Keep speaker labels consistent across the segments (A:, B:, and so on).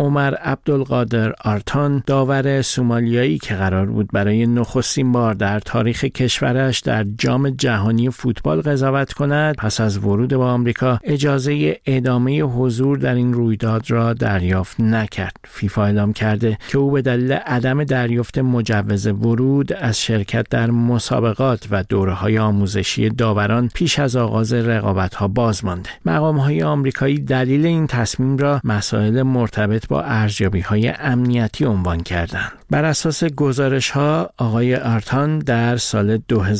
A: عمر عبدالقادر آرتان، داور سومالیایی که قرار بود برای نخستین بار در تاریخ کشورش در جام جهانی فوتبال قضاوت کند، پس از ورود به آمریکا اجازه ادامه حضور در این رویداد را دریافت نکرد. فیفا اعلام کرده که او به دلیل عدم دریافت مجوز ورود از شرکت در مسابقات و دوره‌های آموزشی داوران پیش از آغاز رقابت‌ها باز مانده. مقام‌های آمریکایی دلیل این تصمیم را مسائل مرتبط با ارزیابی‌های امنیتی عنوان کردند. بر اساس گزارش‌ها، آقای آرتان در سال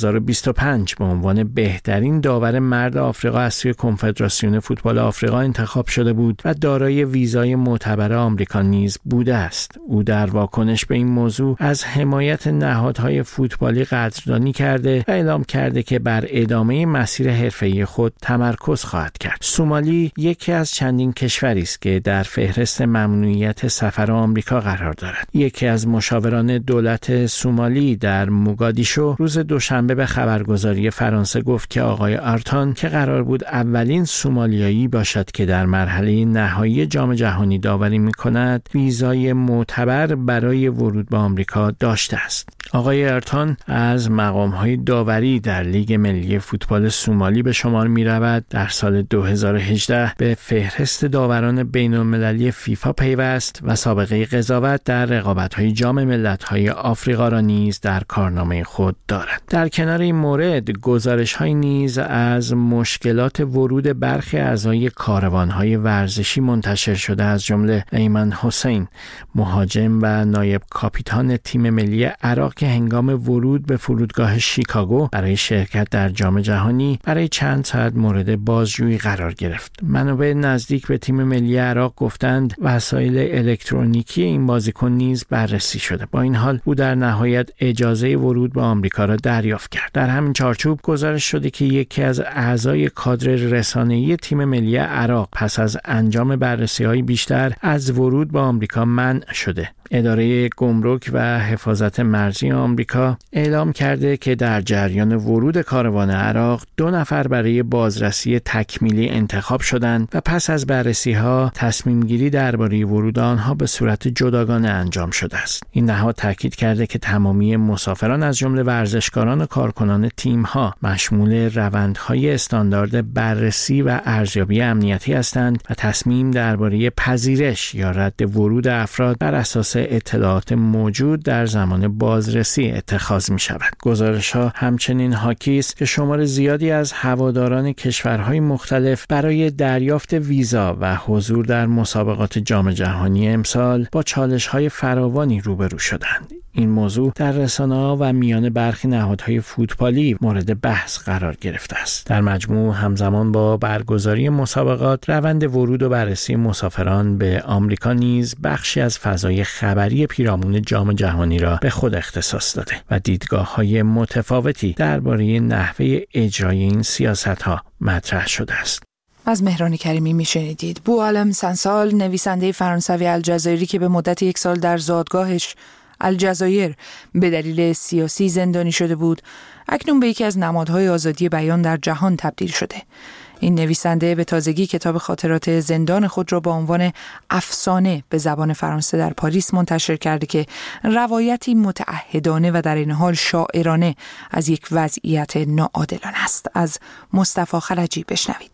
A: 2025 به عنوان بهترین داور مرد آفریقا از سوی کنفدراسیون فوتبال آفریقا انتخاب شده بود و دارای ویزای معتبر آمریکا نیز بوده است. او در واکنش به این موضوع از حمایت نهادهای فوتبالی قدردانی کرده و اعلام کرده که بر ادامه مسیر حرفه‌ای خود تمرکز خواهد کرد. سومالی یکی از چندین کشوری است که در فهرست ممنوعیت سفر آمریکا قرار دارد. یکی از مشاوران دولت سومالی در موگادیشو روز دوشنبه به خبرگزاری فرانسه گفت که آقای آرتان که قرار بود اولین سومالیایی باشد که در مرحله نهایی جام جهانی داوری می‌کند، ویزای معتبر برای ورود به آمریکا داشته است. آقای آرتان از مقام‌های داوری در لیگ ملی فوتبال سومالی به شمار می‌رود. در سال 2018 به فهرست داوران بین‌المللی فیفا پیوست و سابقه قضاوت در رقابت‌های جام ملت‌های آفریقا را نیز در کارنامه خود دارد. در کنار این مورد، گزارش‌های نیز از مشکلات ورود برخی اعضای کاروان‌های ورزشی منتشر شده، از جمله ایمن حسین، مهاجم و نایب کاپیتان تیم ملی عراق که هنگام ورود به فرودگاه شیکاگو برای شرکت در جام جهانی برای چند ساعت مورد بازجویی قرار گرفت. منابع نزدیک به تیم ملی عراق گفتند وسایل الکترونیکی این بازیکن نیز بررسی شده. با این حال او در نهایت اجازه ورود به آمریکا را دریافت کرد. در همین چارچوب گزارش شده که یکی از اعضای کادر رسانه‌ای تیم ملی عراق پس از انجام بررسی‌های بیشتر از ورود به آمریکا منع شده. اداره گمرک و حفاظت مرزی آمریکا اعلام کرده که در جریان ورود کاروان عراق 2 نفر برای بازرسی تکمیلی انتخاب شدند و پس از بررسی‌ها تصمیم گیری درباره ورود آنها به صورت جداگانه انجام شده است. این نهاد تاکید کرده که تمامی مسافران از جمله ورزشکاران و کارکنان تیم‌ها مشمول روندهای استاندارد بررسی و ارزیابی امنیتی هستند و تصمیم درباره پذیرش یا رد ورود افراد بر اساس اطلاعات موجود در زمان بازرسی اتخاذ می شود. گزارش‌ها همچنین حاکی است که شمار زیادی از هواداران کشورهای مختلف برای دریافت ویزا و حضور در مسابقات جام جهانی امسال با چالش‌های فراوانی روبرو شدند. این موضوع در رسانه‌ها و میان برخی نهادهای فوتبالی مورد بحث قرار گرفته است. در مجموع همزمان با برگزاری مسابقات، روند ورود و بررسی مسافران به آمریکا نیز بخشی از فضای خبری پیرامون جام جهانی را به خود اختصاص داده و دیدگاه‌های متفاوتی درباره نحوه اجرای این سیاست‌ها مطرح شده است.
B: از مهران کریمی میشنیدید. بوعالم سنسال، نویسنده فرانسوی الجزایری که به مدت 1 سال در زادگاهش الجزایر به دلیل سیاسی زندانی شده بود، اکنون به یکی از نمادهای آزادی بیان در جهان تبدیل شده. این نویسنده به تازگی کتاب خاطرات زندان خود را با عنوان افسانه به زبان فرانسه در پاریس منتشر کرده که روایتی متعهدانه و در این حال شاعرانه از یک وضعیت ناعادلانه است. از مصطفی خلجی بشنوید.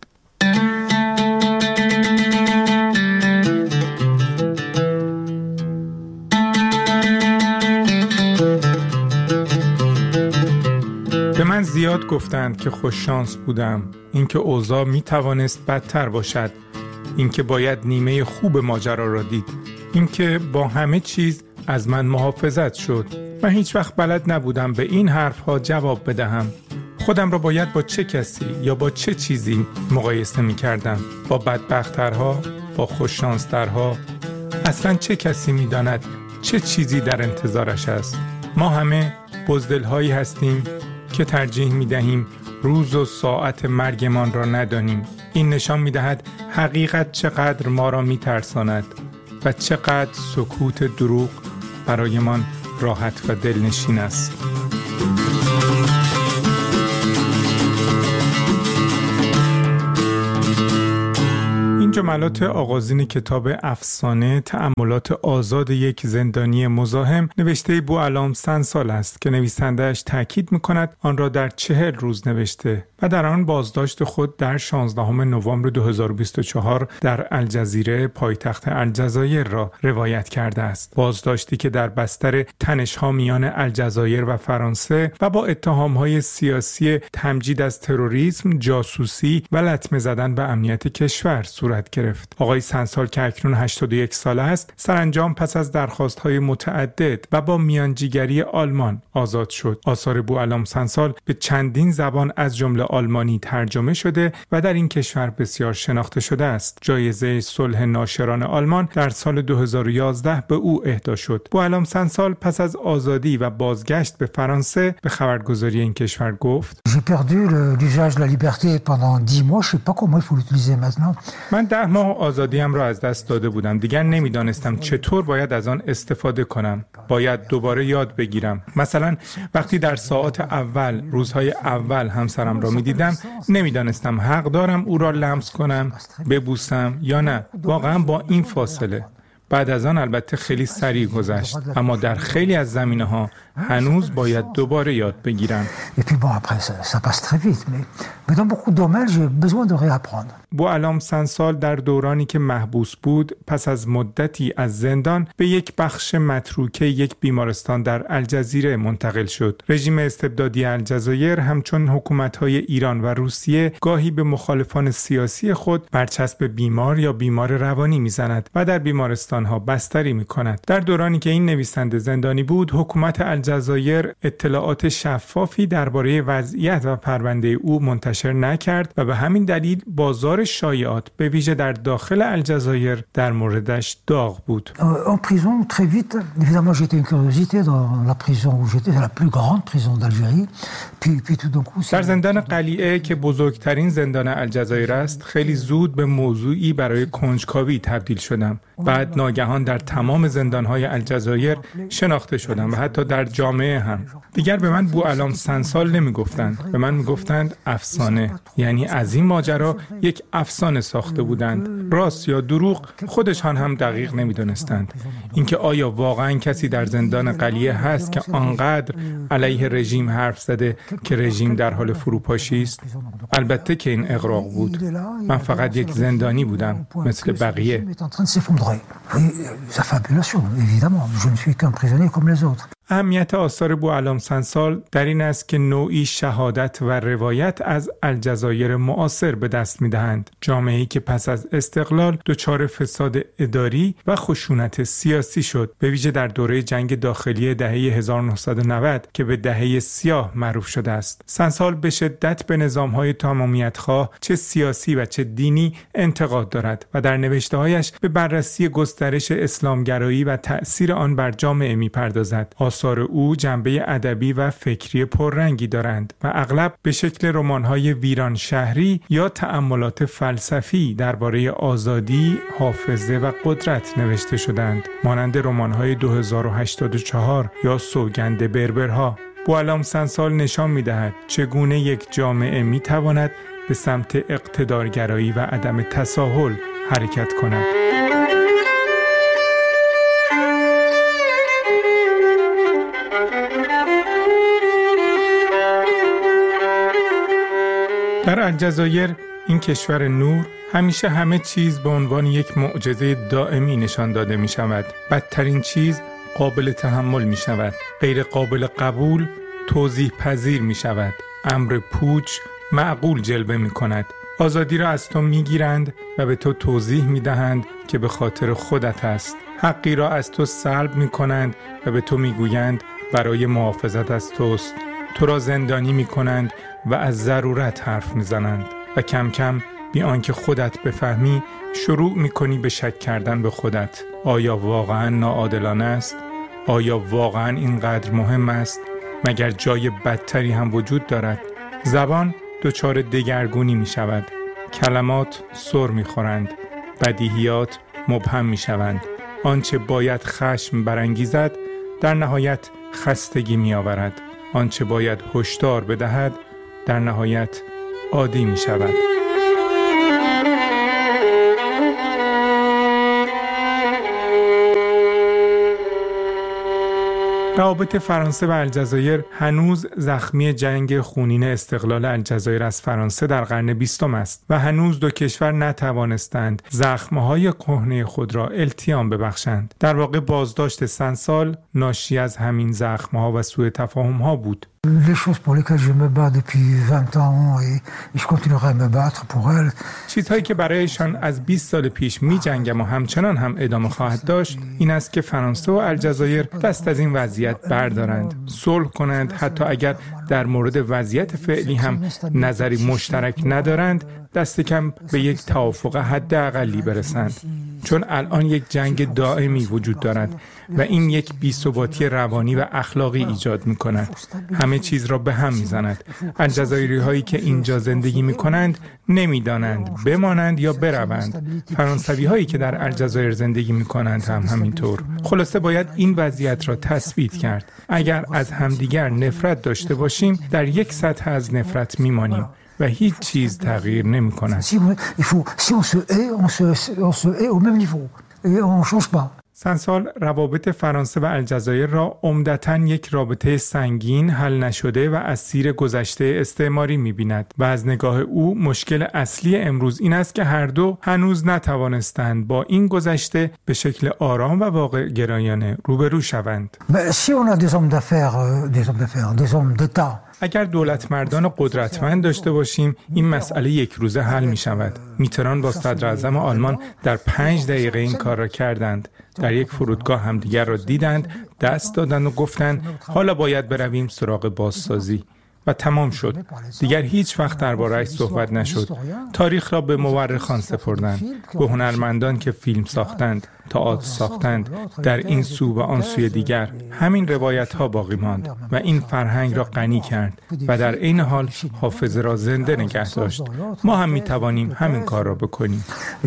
C: به من زیاد گفتند که خوش شانس بودم، اینکه اوضاع می توانست بدتر باشد، اینکه باید نیمه خوب ماجرا را دید، اینکه با همه چیز از من محافظت شد. من هیچ وقت بلد نبودم به این حرفها جواب بدهم. خودم را باید با چه کسی یا با چه چیزی مقایسه می کردم؟ با بدبخت‌ترها؟ با خوششانسترها؟ اصلا چه کسی می داند چه چیزی در انتظارش است؟ ما همه بزدل‌هایی هستیم که ترجیح می دهیم روز و ساعت مرگمان را ندانیم. این نشان می دهد حقیقت چقدر ما را می ترساند و چقدر سکوت دروغ برایمان راحت و دلنشین است. اینجا جملات آغازین کتاب افسانه تأملات آزاد یک زندانی مزاحم نوشته بوعلام سنسال است که نویسنده‌اش تاکید می‌کند آن را در 40 روز نوشته و در آن بازداشت خود در 16 نوامبر 2024 در الجزیره پایتخت الجزایر را روایت کرده است. بازداشتی که در بستر تنش‌ها میان الجزایر و فرانسه و با اتهام‌های سیاسی تمجید از تروریسم، جاسوسی و لطمه زدن به امنیت کشور صورت گرفت. آقای سنسال که اکنون 81 ساله است، سرانجام پس از درخواست‌های متعدد و با میانجیگری آلمان آزاد شد. آثار بوعلام سنسال به چندین زبان از جمله آلمانی ترجمه شده و در این کشور بسیار شناخته شده است. جایزه صلح ناشران آلمان در سال 2011 به او اهدا شد. بوعلام سنسال پس از آزادی و بازگشت به فرانسه به خبرگزاری این کشور گفت: من 10 ماه آزادیم را از دست داده بودم. دیگر نمیدانستم چطور باید از آن استفاده کنم. باید دوباره یاد بگیرم. مثلا وقتی در ساعات اول، روزهای اول همسرم را میدیدم، نمیدانستم حق دارم او را لمس کنم، ببوسم یا نه. واقعا با این فاصله. بعد از آن البته خیلی سریع گذشت، اما در خیلی از زمینه‌ها هنوز باید دوباره یاد بگیرم. بوعلام سنسال در دورانی که محبوس بود، پس از مدتی از زندان به یک بخش متروکه یک بیمارستان در الجزیره منتقل شد. رژیم استبدادی الجزایر همچون حکومت‌های ایران و روسیه گاهی به مخالفان سیاسی خود برچسب بیمار یا بیمار روانی می‌زند و در بیمارستان‌ها بستری می‌کند. در دورانی که این نویسنده زندانی بود، حکومت الجزایر اطلاعات شفافی درباره وضعیت و پرونده او منتشر نکرد و به همین دلیل بازار شایعات به ویژه در داخل الجزایر در موردش داغ بود.
D: En prison très vite, évidemment j'étais une curiosité dans la prison où j'étais, la plus grande prison d'Algérie. Puis tout d'un coup
C: در زندان قلیعه که بزرگترین زندان الجزایر است، خیلی زود به موضوعی برای کنجکاوی تبدیل شدم. بعد ناگهان در تمام زندان‌های الجزایر شناخته شدم و حتی در جامعه هم. دیگر به من بوعلام سنسال نمی‌گفتند، به من می‌گفتند افسانه. یعنی از این ماجرا یک افسانه ساخته بودند. راست یا دروغ خودشان هم دقیق نمی‌دانستند. اینکه آیا واقعاً کسی در زندان قلیعه هست که آنقدر علیه رژیم حرف زده که رژیم در حال فروپاشی است؟ البته که این اغراق بود. من فقط یک زندانی بودم مثل بقیه. اهمیت آثار بوعلام سنسال در این است که نوعی شهادت و روایت از الجزایر معاصر به دست می‌دهند. جامعه‌ای که پس از استقلال دچار فساد اداری و خشونت سیاسی شد، به ویژه در دوره جنگ داخلی دهه 1990 که به دهه سیاه معروف شده است. سنسال به شدت به نظام‌های تمامیت‌خواه چه سیاسی و چه دینی انتقاد دارد و در نوشته‌هایش به بررسی گسترش اسلامگرایی و تأثیر آن بر جامعه می‌پردازد. آثار او جنبه ادبی و فکری پررنگی دارند و اغلب به شکل رمان‌های ویران شهری یا تأملات فلسفی درباره آزادی، حافظه و قدرت نوشته شدند، مانند رمان‌های 2084 یا سوگند بربرها. بوعلام سنسال نشان می‌دهد چگونه یک جامعه می‌تواند به سمت اقتدارگرایی و عدم تساهل حرکت کند. در الجزایر، این کشور نور، همیشه همه چیز به عنوان یک معجزه دائمی نشان داده می شود. بدترین چیز قابل تحمل می شود. غیر قابل قبول توضیح پذیر می شود. امر پوچ معقول جلوه می کند. آزادی را از تو می گیرند و به تو توضیح می دهند که به خاطر خودت است. حقی را از تو سلب می کنند و به تو می گویند برای محافظت از توست. تو را زندانی می کنند و از ضرورت حرف می زنند و کم کم بی آنکه خودت بفهمی شروع می کنی به شک کردن به خودت. آیا واقعا ناعادلانه است؟ آیا واقعا اینقدر مهم است؟ مگر جای بدتری هم وجود دارد؟ زبان دچار دگرگونی می شود. کلمات سر می خورند. بدیهیات مبهم می شوند. آنچه باید خشم برانگیزد در نهایت خستگی می آورد. آنچه باید هشدار بدهد در نهایت عادی می شود. روابط فرانسه و الجزایر هنوز زخمی جنگ خونین استقلال الجزایر از فرانسه در قرن 20 است و هنوز دو کشور نتوانستند زخم‌های کهنه خود را التیام ببخشند. در واقع بازداشت سنسال ناشی از همین زخم‌ها و سوء تفاهم‌ها بود.
D: Les choses pour lesquelles je me bats depuis 20 ans et je continuerai à me battre pour elles.
C: چیزهایی که برایشان از 20 سال پیش می‌جنگم و همچنان هم ادامه خواهد داشت این است که فرانسه و الجزایر دست از این وضعیت بردارند، صلح کنند، حتی اگر در مورد وضعیت فعلی هم نظری مشترک ندارند، دست کم به یک توافق حداقلی برسند. چون الان یک جنگ دائمی وجود دارد و این یک بی‌ثباتی روانی و اخلاقی ایجاد می‌کند. همه چیز را به هم می‌زند. الجزایری هایی که اینجا زندگی می‌کنند نمی‌دانند بمانند یا بروند. فرانسوی هایی که در الجزایر زندگی می‌کنند هم همینطور. خلاصه باید این وضعیت را تثبیت کرد. اگر از همدیگر نفرت داشته باشیم در یک سطح از نفرت می‌مانیم و هیچ چیز تغییر نمی‌کند. سنسال روابط فرانسه و الجزایر را عمدتاً یک رابطه سنگین، حل نشده و اسیر گذشته استعماری می‌بیند و از نگاه او مشکل اصلی امروز این است که هر دو هنوز نتوانستند با این گذشته به شکل آرام و واقع گرایانه روبرو شوند. اگر دولت مردان قدرتمند داشته باشیم این مسئله یک روزه حل می شود. میتران با صدر اعظم آلمان در 5 دقیقه این کار را کردند. در یک فرودگاه همدیگر را دیدند، دست دادند و گفتند حالا باید برویم سراغ بازسازی. و تمام شد. دیگر هیچ وقت درباره‌اش صحبت نشد. تاریخ را به مورخان سپردند، به هنرمندان که فیلم ساختند، تئاتر ساختند. در این سو و آن سوی دیگر همین روایت‌ها باقی ماند و این فرهنگ را غنی کرد و در عین حال حافظه را زنده نگه داشت. ما هم می‌توانیم همین کار را بکنیم.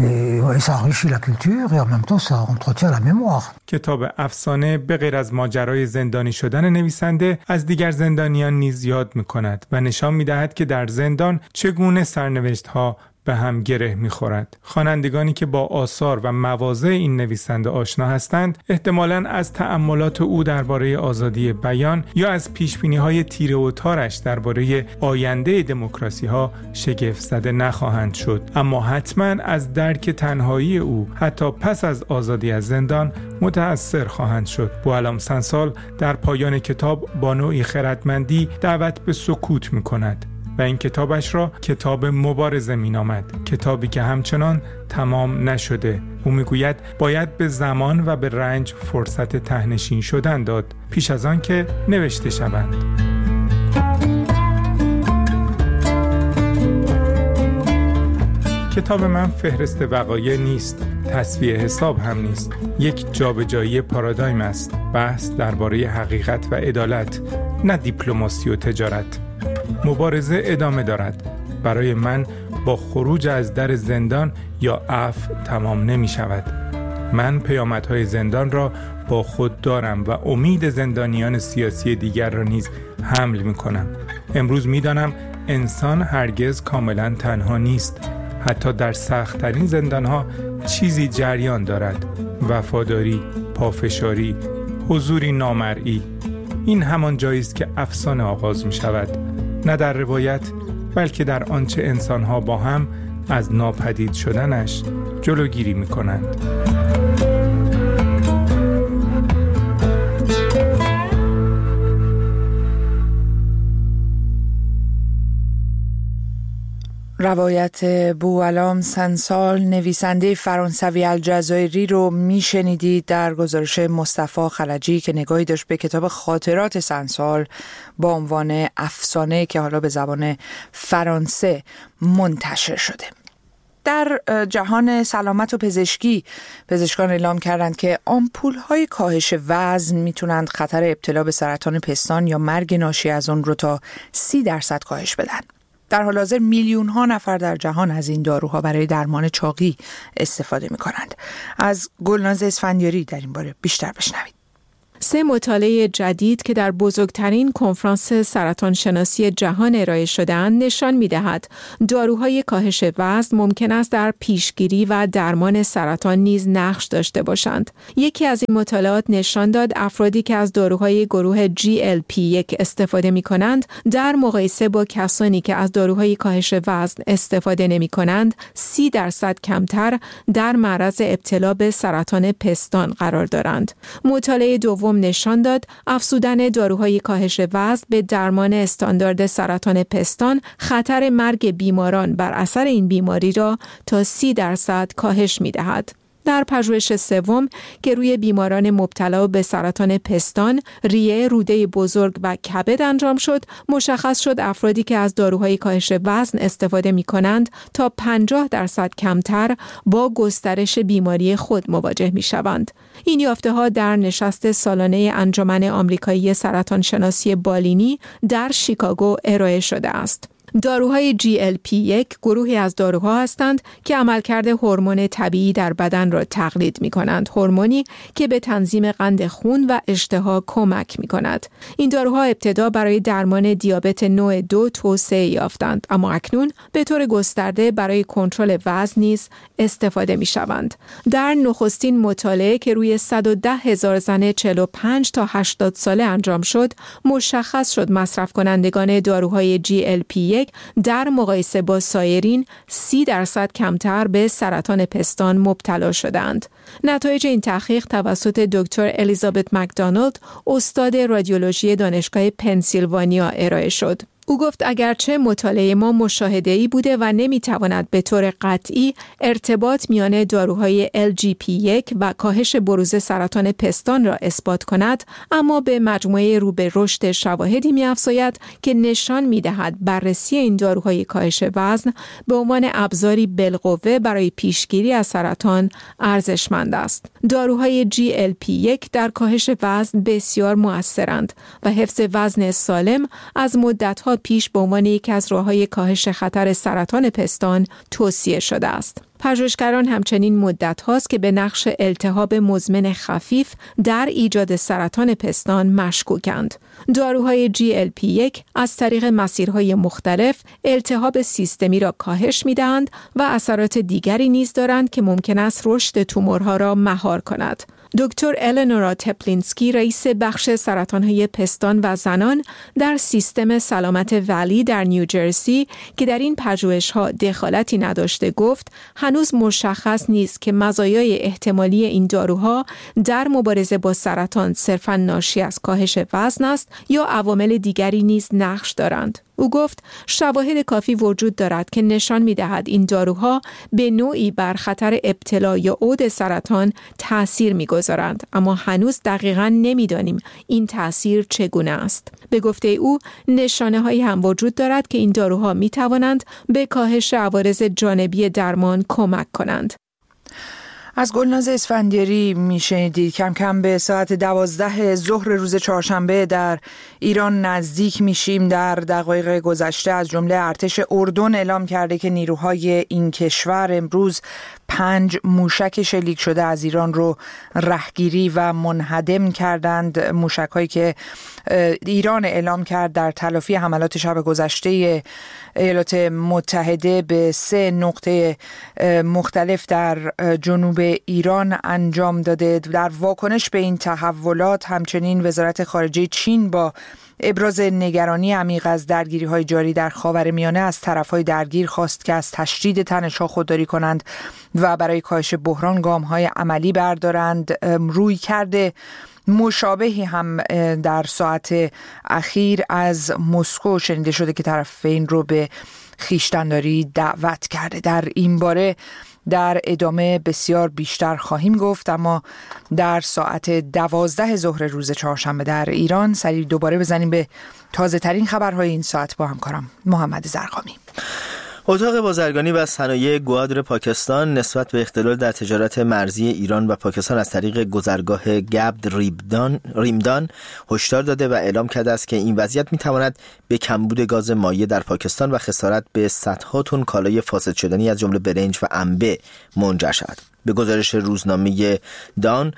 C: کتاب افسانه به غیر از ماجرای زندانی شدن نویسنده از دیگر زندانیان نیز یاد می‌کند و نشان می‌دهد که در زندان چگونه سرنوشت‌ها به هم گره می‌خورد. خوانندگانی که با آثار و مواضع این نویسنده آشنا هستند، احتمالاً از تأملات او درباره آزادی بیان یا از پیشبینی‌های تیره و تارش درباره آینده دموکراسی‌ها شگفت زده نخواهند شد، اما حتماً از درک تنهایی او حتی پس از آزادی از زندان متأثر خواهند شد. بوالام سنسال در پایان کتاب با نوعی خردمندی دعوت به سکوت می‌کند و این کتابش را کتاب مبارزه مینامد، کتابی که همچنان تمام نشده. او میگوید باید به زمان و به رنج فرصت تهنشین شدن داد پیش از آن که نوشته شوند. کتاب من فهرست وقایع نیست، تصفیه حساب هم نیست. یک جابجایی پارادایم است، بحث درباره حقیقت و عدالت، نه دیپلماسی و تجارت. مبارزه ادامه دارد. برای من با خروج از در زندان یا عفو تمام نمی شود. من پیامدهای زندان را با خود دارم و امید زندانیان سیاسی دیگر را نیز حمل می کنم. امروز می دانم انسان هرگز کاملا تنها نیست. حتی در سخت‌ترین زندانها چیزی جریان دارد. وفاداری، پافشاری، حضوری نامرئی. این همان جایی است که افسانه آغاز می شود. نه در روایت، بلکه در آنچه انسان‌ها با هم از ناپدید شدنش جلوگیری می‌کنند.
B: روایت بوالام سنسال، نویسنده فرانسوی الجزایری رو میشنیدید در گزارش مصطفی خلجی که نگاهی داشت به کتاب خاطرات سنسال با عنوان افسانه که حالا به زبان فرانسه منتشر شده. در جهان سلامت و پزشکی، پزشکان اعلام کردند که آمپول‌های کاهش وزن میتونند خطر ابتلا به سرطان پستان یا مرگ ناشی از اون رو تا 30% کاهش بدن. در حال حاضر میلیون‌ها نفر در جهان از این داروها برای درمان چاقی استفاده می‌کنند. از گلناز اسفندیاری در این باره بیشتر بشنوید. 3 مطالعه جدید که در بزرگترین کنفرانس سرطان شناسی جهان ارائه شده‌اند نشان می‌دهد داروهای کاهش وزن ممکن است در پیشگیری و درمان سرطان نیز نقش داشته باشند. یکی از این مطالعات نشان داد افرادی که از داروهای گروه GLP-1 استفاده می‌کنند در مقایسه با کسانی که از داروهای کاهش وزن استفاده نمی‌کنند 30% کمتر در معرض ابتلا به سرطان پستان قرار دارند. مطالعه دوم نشان داد افزودن داروهای کاهش وزن به درمان استاندارد سرطان پستان خطر مرگ بیماران بر اثر این بیماری را تا 30% کاهش می‌دهد. در پژوهش سوم که روی بیماران مبتلا به سرطان پستان، ریه، روده بزرگ و کبد انجام شد، مشخص شد افرادی که از داروهای کاهش وزن استفاده می‌کنند تا 50% کمتر با گسترش بیماری خود مواجه می‌شوند. این یافته‌ها در نشست سالانه انجمن آمریکایی سرطان شناسی بالینی در شیکاگو ارائه شده است. داروهای GLP-1 گروهی از داروها هستند که عملکرد هورمون طبیعی در بدن را تقلید می‌کنند، هورمونی که به تنظیم قند خون و اشتها کمک می‌کند. این داروها ابتدا برای درمان دیابت نوع 2 توسعه یافتند، اما اکنون به طور گسترده برای کنترل وزن نیز استفاده می‌شوند. در نخستین مطالعه که روی 110,000 زن 45 تا 80 ساله انجام شد، مشخص شد مصرف کنندگان داروهای GLP-1 در مقایسه با سایرین 30% کمتر به سرطان پستان مبتلا شدند. نتایج این تحقیق توسط دکتر الیزابت مکدونالد، استاد رادیولوژی دانشگاه پنسیلوانیا ارائه شد. او گفت اگرچه مطالعه ما مشاهده‌ای بوده و نمیتواند به طور قطعی ارتباط میان داروهای LGP-1 و کاهش بروز سرطان پستان را اثبات کند، اما به مجموعه رو به رشد شواهدی می‌افزاید که نشان می‌دهد بررسی این داروهای کاهش وزن به عنوان ابزاری بالقوه برای پیشگیری از سرطان ارزشمند است. داروهای GLP-1 در کاهش وزن بسیار مؤثرند و حفظ وزن سالم از مدت‌ها پیش به عنوان یکی از راه‌های کاهش خطر سرطان پستان توصیه شده است. پژوهشگران همچنین مدت هاست که به نقش التهاب مزمن خفیف در ایجاد سرطان پستان مشکوکند. داروهای GLP-1 از طریق مسیرهای مختلف التهاب سیستمی را کاهش می‌دهند و اثرات دیگری نیز دارند که ممکن است رشد تومورها را مهار کند. دکتر النورا تپلینسکی، رئیس بخش سرطان‌های پستان و زنان در سیستم سلامت ولی در نیوجرسی که در این پژوهش‌ها دخالتی نداشته، گفت هنوز مشخص نیست که مزایای احتمالی این داروها در مبارزه با سرطان صرفاً ناشی از کاهش وزن است یا عوامل دیگری نیز نقش دارند. او گفت شواهد کافی وجود دارد که نشان می‌دهد این داروها به نوعی بر خطر ابتلا یا عود سرطان تأثیر می‌گذارند، اما هنوز دقیقاً نمی‌دانیم این تأثیر چگونه است. به گفته او نشانه‌هایی هم وجود دارد که این داروها می‌توانند به کاهش عوارض جانبی درمان کمک کنند.
E: از گلناز اسفندیاری میشنیدید. کم کم به ساعت 12 ظهر روز چهارشنبه در ایران نزدیک میشیم. در دقایق گذشته از جمله ارتش اردن اعلام کرده که نیروهای این کشور امروز 5 موشک شلیک شده از ایران رو رهگیری و منهدم کردند. موشک‌هایی که ایران اعلام کرد در تلافی حملات شب گذشته ایالات متحده به 3 نقطه مختلف در جنوب ایران انجام داده. در واکنش به این تحولات همچنین وزارت خارجه چین با ابراز نگرانی عمیق از درگیری‌های جاری در خاورمیانه از طرف‌های درگیر خواست که از تشدید تنش‌ها خودداری کنند و برای کاهش بحران گام‌های عملی بردارند. روی کرده مشابهی هم در ساعت اخیر از مسکو شنیده شده که طرفین رو به خویشتن‌داری دعوت کرده. در این باره در ادامه بسیار بیشتر خواهیم گفت، اما در ساعت 12 ظهر روز چهارشنبه در ایران سریع دوباره بزنیم به تازه ترین خبرهای این ساعت با همکارم محمد زرقامی.
F: اتاق بازرگانی و صنایع گوادر پاکستان نسبت به اختلال در تجارت مرزی ایران و پاکستان از طریق گذرگاه گبد ریمدان هشدار داده و اعلام کرده است که این وضعیت میتواند به کمبود گاز مایع در پاکستان و خسارت به صدها تن کالای فاسد شدنی از جمله برنج و انبه منجر شود. به گزارش روزنامه دان،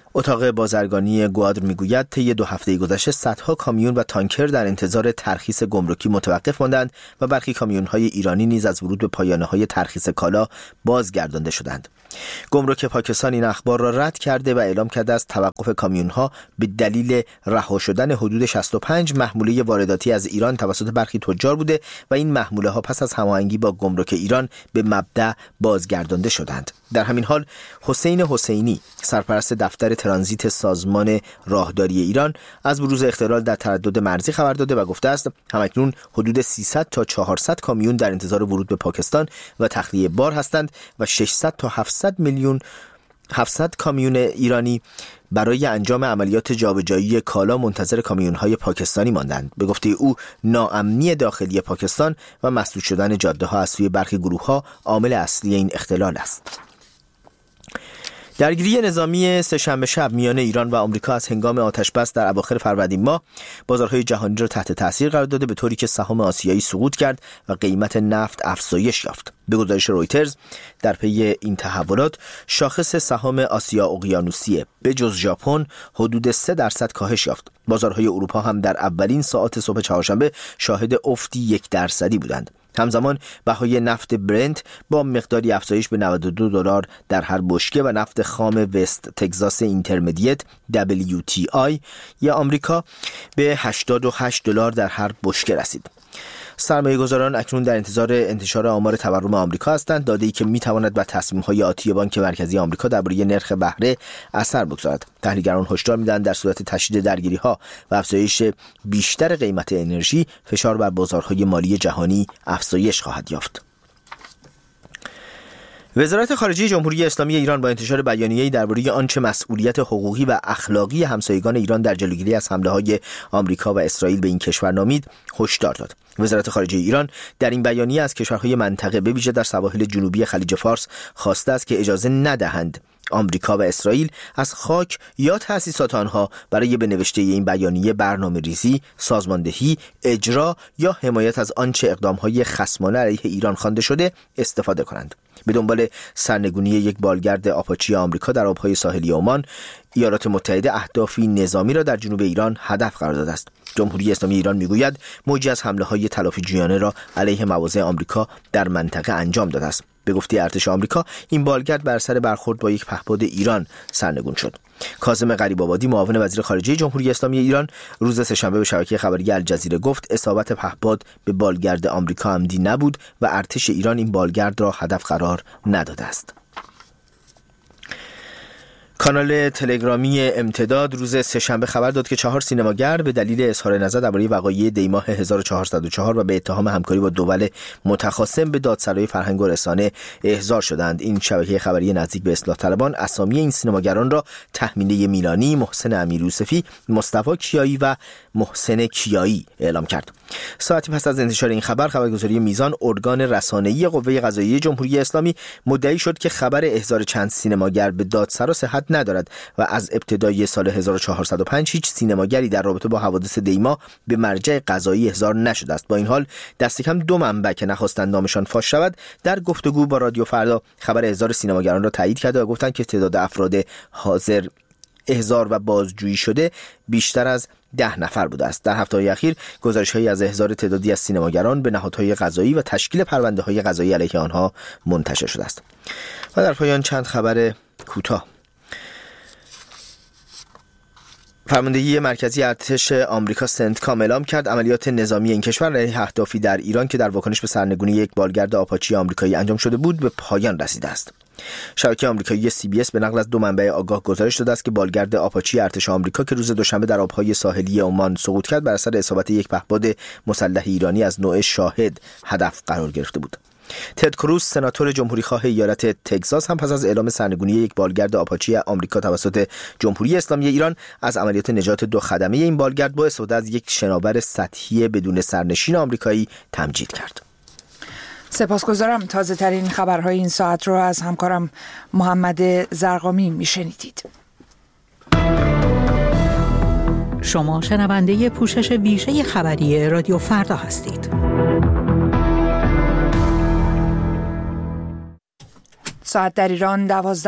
F: اتاق بازرگانی گوادر میگوید طی 2 هفته گذشته صدها کامیون و تانکر در انتظار ترخیص گمرکی متوقف ماندند و برخی کامیون‌های ایرانی نیز از ورود به پایانه‌های ترخیص کالا بازگردانده شدند. گمرک پاکستان این اخبار را رد کرده و اعلام کرده است توقف کامیون‌ها به دلیل رها شدن حدود 65 محموله وارداتی از ایران توسط برخی تجار بوده و این محموله‌ها پس از هماهنگی با گمرک ایران به مبدأ بازگردانده شدند. در همین حال حسین حسینی سرپرست دفتر ترانزیت سازمان راهداری ایران از بروز اختلال در تردد مرزی خبر داده و گفته است همکنون حدود 300 تا 400 کامیون در انتظار ورود به پاکستان و تخلیه بار هستند و 600 تا 700 کامیون ایرانی برای انجام عملیات جابجایی کالا منتظر کامیون‌های پاکستانی ماندند. به گفته او ناامنی داخلی پاکستان و مسدود شدن جاده‌ها از سوی برخی گروه‌ها عامل اصلی این اختلال است. درگیری نظامی سه‌شنبه شب میان ایران و آمریکا از هنگام آتش‌بس در اواخر فروردین ماه بازارهای جهانی را تحت تاثیر قرار داده، به طوری که سهام آسیایی سقوط کرد و قیمت نفت افزایش یافت. به گزارش رویترز در پی این تحولات شاخص سهام آسیا اقیانوسیه به جز ژاپن حدود 3% کاهش یافت. بازارهای اروپا هم در اولین ساعات صبح چهارشنبه شاهد افتی 1% بودند. همزمان بهای نفت برنت با مقداری افزایش به $92 در هر بشکه و نفت خام وست تگزاس اینترمدیت WTI یا آمریکا به $88 در هر بشکه رسید. سرمایه‌گذاران اکنون در انتظار انتشار آمار تورم آمریکا هستند، داده‌ای که می‌تواند بر تصمیم‌های آتی بانک مرکزی آمریکا درباره نرخ بهره اثر بگذارد. تحلیلگران هشدار می‌دهند در صورت تشدید درگیری‌ها و افزایش بیشتر قیمت انرژی، فشار بر بازارهای مالی جهانی افزایش خواهد یافت. وزارت خارجه جمهوری اسلامی ایران با انتشار بیانیه‌ای درباره آنچه مسئولیت حقوقی و اخلاقی همسایگان ایران در جلوگیری از حمله‌های آمریکا و اسرائیل به این کشور نامید، هشدار داد. وزارت خارجه ایران در این بیانیه از کشورهای منطقه به ویژه در سواحل جنوبی خلیج فارس خواسته است که اجازه ندهند آمریکا و اسرائیل از خاک یا تأسیسات آنها برای به نوشته این بیانیه برنامه‌ریزی، سازماندهی، اجرا یا حمایت از آنچه اقدام‌های خصمانه علیه ایران خوانده شده استفاده کنند. به دنبال سرنگونی یک بالگرد آپاچی آمریکا در آبهای ساحلی عمان، ایالات متحده اهدافی نظامی را در جنوب ایران هدف قرار داده است. جمهوری اسلامی ایران میگوید موجی از حمله‌های تلافی‌جویانه را علیه مواضع آمریکا در منطقه انجام داده است. به گفته ارتش آمریکا این بالگرد بر اثر برخورد با یک پهپاد ایران سرنگون شد. کاظم غریب‌آبادی معاون وزیر خارجه جمهوری اسلامی ایران روز سه‌شنبه به شبکه خبری الجزیره گفت اصابت پهپاد به بالگرد آمریکا عمدی نبود و ارتش ایران این بالگرد را هدف قرار نداده است. کانال تلگرامی امتداد روز سه‌شنبه خبر داد که 4 سینماگر به دلیل اظهار نظر درباره وقایع دی‌ماه 1404 و به اتهام همکاری با دول متخاصم به دادسرای فرهنگ و رسانه احضار شدند. این شبکه خبری نزدیک به اصلاح طلبان اسامی این سینماگران را تهمینه میلانی، محسن امیریوسفی، مصطفی کیایی و محسن کیایی اعلام کرد. ساعتی پس از انتشار این خبرگزاری میزان ارگان رسانه‌ای قوه قضاییه جمهوری اسلامی مدعی شد که خبر احضار چند سینماگر به دادسرا صحت ندارد و از ابتدای سال 1405 هیچ سینماگری در رابطه با حوادث دیما به مرجع قضایی احضار نشده است. با این حال دست کم 2 منبع که نخواستند نامشان فاش شود در گفتگو با رادیو فردا خبر احضار سینماگران را تایید کرده و گفتند که تعداد افراد حاضر احضار و بازجویی شده بیشتر از 10 نفر بوده است. در هفته‌های اخیر گزارش‌هایی از احضار تعدادی از سینماگران به نهادهای قضایی و تشکیل پرونده‌های قضایی علیه آنها منتشر شده است. و در پایان چند خبر کوتاه. فرماندهی مرکزی ارتش آمریکا سنتکام اعلام کرد عملیات نظامی این کشور علیه اهدافی در ایران که در واکنش به سرنگونی یک بالگرد آپاچی آمریکایی انجام شده بود به پایان رسیده است. شبکه آمریکایی CBS به نقل از 2 منبع آگاه گزارش داده است که بالگرد آپاچی ارتش آمریکا که روز دوشنبه در آبهای ساحلی عمان سقوط کرد بر اثر اصابت یک پهپاد مسلح ایرانی از نوع شاهد هدف قرار گرفته بود. تد کروز سناتور جمهوریخواه ایالت تگزاس هم پس از اعلام سرنگونی یک بالگرد آپاچی آمریکا توسط جمهوری اسلامی ایران از عملیات نجات 2 خدمه این بالگرد با استفاده از یک شناور سطحی بدون سرنشین آمریکایی تمجید کرد.
E: سپاسگزارم. تازه ترین خبرهای این ساعت رو از همکارم محمد زرقامی میشنیدید.
G: شما شنونده پوشش ویژه خبری رادیو فردا هستید.
E: ساعت در ایران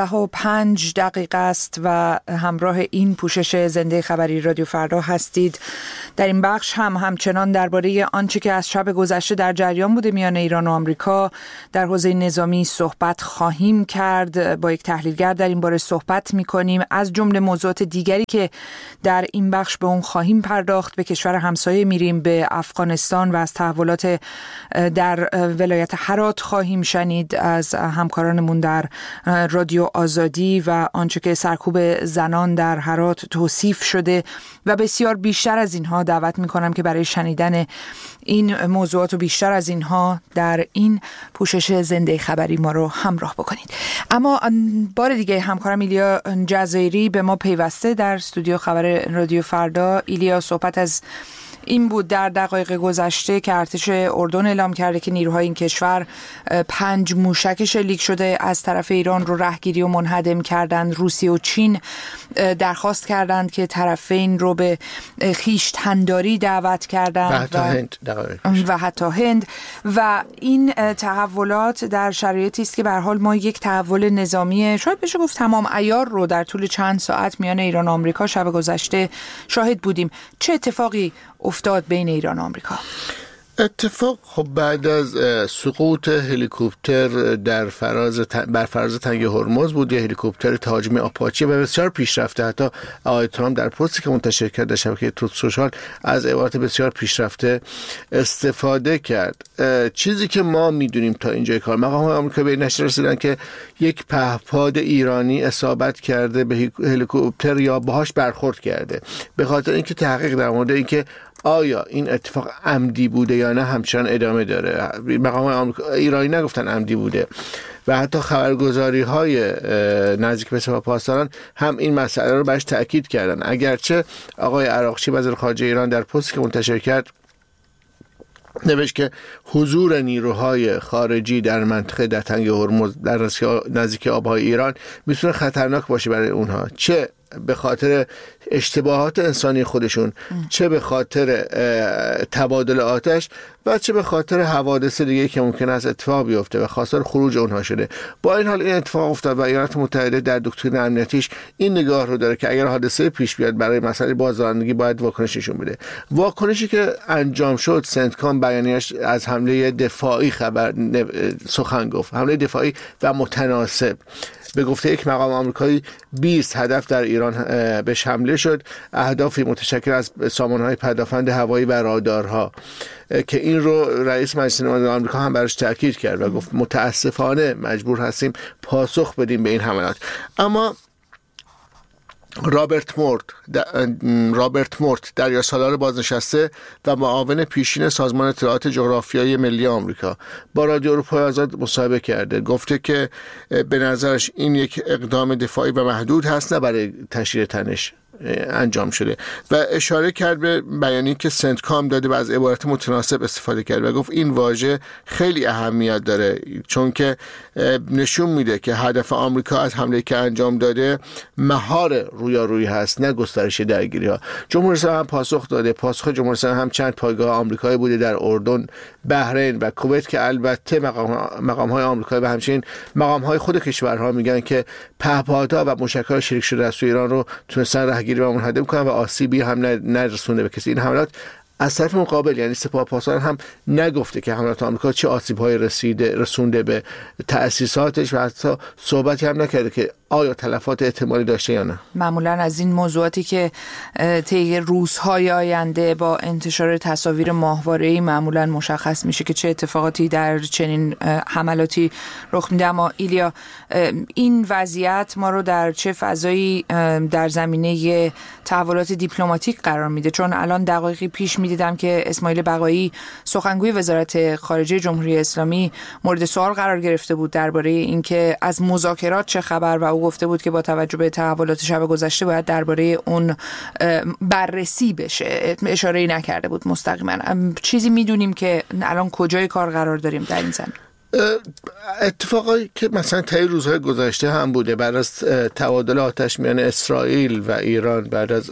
E: 12:05 است و همراه این پوشش زنده خبری رادیو فردا هستید. در این بخش همچنان درباره آنچه که از شب گذشته در جریان بوده میان ایران و آمریکا در حوزه نظامی صحبت خواهیم کرد. با یک تحلیلگر در این باره صحبت می‌کنیم. از جمله موضوعات دیگری که در این بخش به اون خواهیم پرداخت، به کشور همسایه میریم، به افغانستان و از تحولات در ولایت هرات خواهیم شنید از همکارانمون در رادیو آزادی و آنچه که سرکوب زنان در هرات توصیف شده و بسیار بیشتر از اینها. دعوت میکنم که برای شنیدن این موضوعات و بیشتر از اینها در این پوشش زنده خبری ما رو همراه بکنید. اما بار دیگه همکارم ایلیا جزایری به ما پیوسته در استودیو خبر رادیو فردا. ایلیا، صحبت از این بود در دقایق گذشته که ارتش اردن اعلام کرده که نیروهای این کشور 5 موشک شلیک شده از طرف ایران رو رهگیری و منهدم کردند. روسیه و چین درخواست کردند که طرفین رو به خویشتن‌داری دعوت کردند و حتی هند و این تحولات در شرایطی است که به هر حال ما یک تحول نظامی شاید بشه گفت تمام عیار رو در طول چند ساعت میان ایران و آمریکا شب گذشته شاهد بودیم. چه اتفاقی افتاد بین ایران و آمریکا؟
H: اتفاق خب بعد از سقوط هلیکوپتر بر فراز تنگه هرمز بود، یه هلیکوپتر تهاجمی آپاچی و بسیار پیشرفته. حتی آقای ترامپ در پستی که منتشر کرد در شبکه تروت سوشال از عبارات بسیار پیشرفته استفاده کرد. چیزی که ما میدونیم تا اینجای کار، مقامات آمریکا به نشر رسیدن که یک پهپاد ایرانی اصابت کرده به هلیکوپتر یا باهاش برخورد کرده. به خاطر اینکه تحقیق در مورد اینکه آیا این اتفاق عمدی بوده یا نه همچنان ادامه داره. مقام ایرانی نگفتن عمدی بوده و حتی خبرگزاری های نزدیک به سپاه پاسداران هم این مسئله رو برش تأکید کردن. اگرچه آقای عراقچی وزیر خارجه ایران در پستی که منتشر کرد نوشت که حضور نیروهای خارجی در منطقه در تنگه هرمز در نزدیک آبهای ایران میتونه خطرناک باشه برای اونها، چه به خاطر اشتباهات انسانی خودشون، چه به خاطر تبادل آتش و چه به خاطر حوادث دیگه که ممکن است اتفاق بیفته و خواستار خروج اونها شده. با این حال این اتفاق افتاد و ایالات متحده در دکترین امنیتیش این نگاه رو داره که اگر حادثه پیش بیاد برای مسئله بازدارندگی باید واکنش نشون بده. واکنشی که انجام شد، سنتکام بیانیه‌اش از حمله دفاعی سخن گفت، حمله دفاعی و متناسب. به گفته یک مقام آمریکایی 20 هدف در ایران بهش حمله شد، اهدافی متشکل از سامانه‌های پدافند هوایی و رادارها که این رو رئیس مجلس نمایندگان آمریکا هم براش تاکید کرد و گفت متاسفانه مجبور هستیم پاسخ بدیم به این حملات. اما رابرت مورت دریاسالار بازنشسته و معاون پیشین سازمان اطلاعات جغرافیایی ملی آمریکا با رادیو اروپای آزاد مصاحبه کرده. گفته که به نظرش این یک اقدام دفاعی و محدود هست، نه برای تشدید تنش انجام شده و اشاره کرد به بیانیه‌ای که سنتکام داده و از عبارت متناسب استفاده کرد و گفت این واژه خیلی اهمیت داره، چون که نشون میده که هدف آمریکا از حمله که انجام داده مهار رویارویی هست، نه گسترش درگیری‌ها. جمهوری اسلامی هم پاسخ داده. پاسخ جمهوری اسلامی هم چند پایگاه آمریکایی بوده در اردن، بحرین و کویت که البته مقام‌های آمریکایی و همچنین مقام‌های خود کشورها میگن که پهپادها و موشک‌های شلیک شده از ایران رو تونستن رهگیری و منهدم کنن و آسیبی هم نرسونده به کسی. این حملات از طرف مقابل یعنی سپاه پاسداران هم نگفته که حملات آمریکا چه آسیب‌هایی رسونده به تأسیساتش و حتی صحبتی هم نکرده که آیا تلفات احتمالی داشته یا نه.
E: معمولا از این موضوعاتی که طی روزهای آینده با انتشار تصاویر ماهواره‌ای معمولا مشخص میشه که چه اتفاقاتی در چنین حملاتی رخ میده. اما ایلیا، این وضعیت ما رو در چه فضایی در زمینه تحولات دیپلماتیک قرار میده؟ چون الان دقایقی پیش میدیدم که اسماعیل بقایی سخنگوی وزارت خارجه جمهوری اسلامی مورد سوال قرار گرفته بود درباره اینکه از مذاکرات چه خبر و او گفته بود که با توجه به تحولات شب گذشته باید درباره اون بررسی بشه. اشاره‌ای نکرده بود مستقیما. چیزی میدونیم که الان کجای کار قرار داریم در این زمینه؟
H: اتفاقایی که مثلا طی روزهای گذشته هم بوده بعد از تبادل آتش میان اسرائیل و ایران، بعد از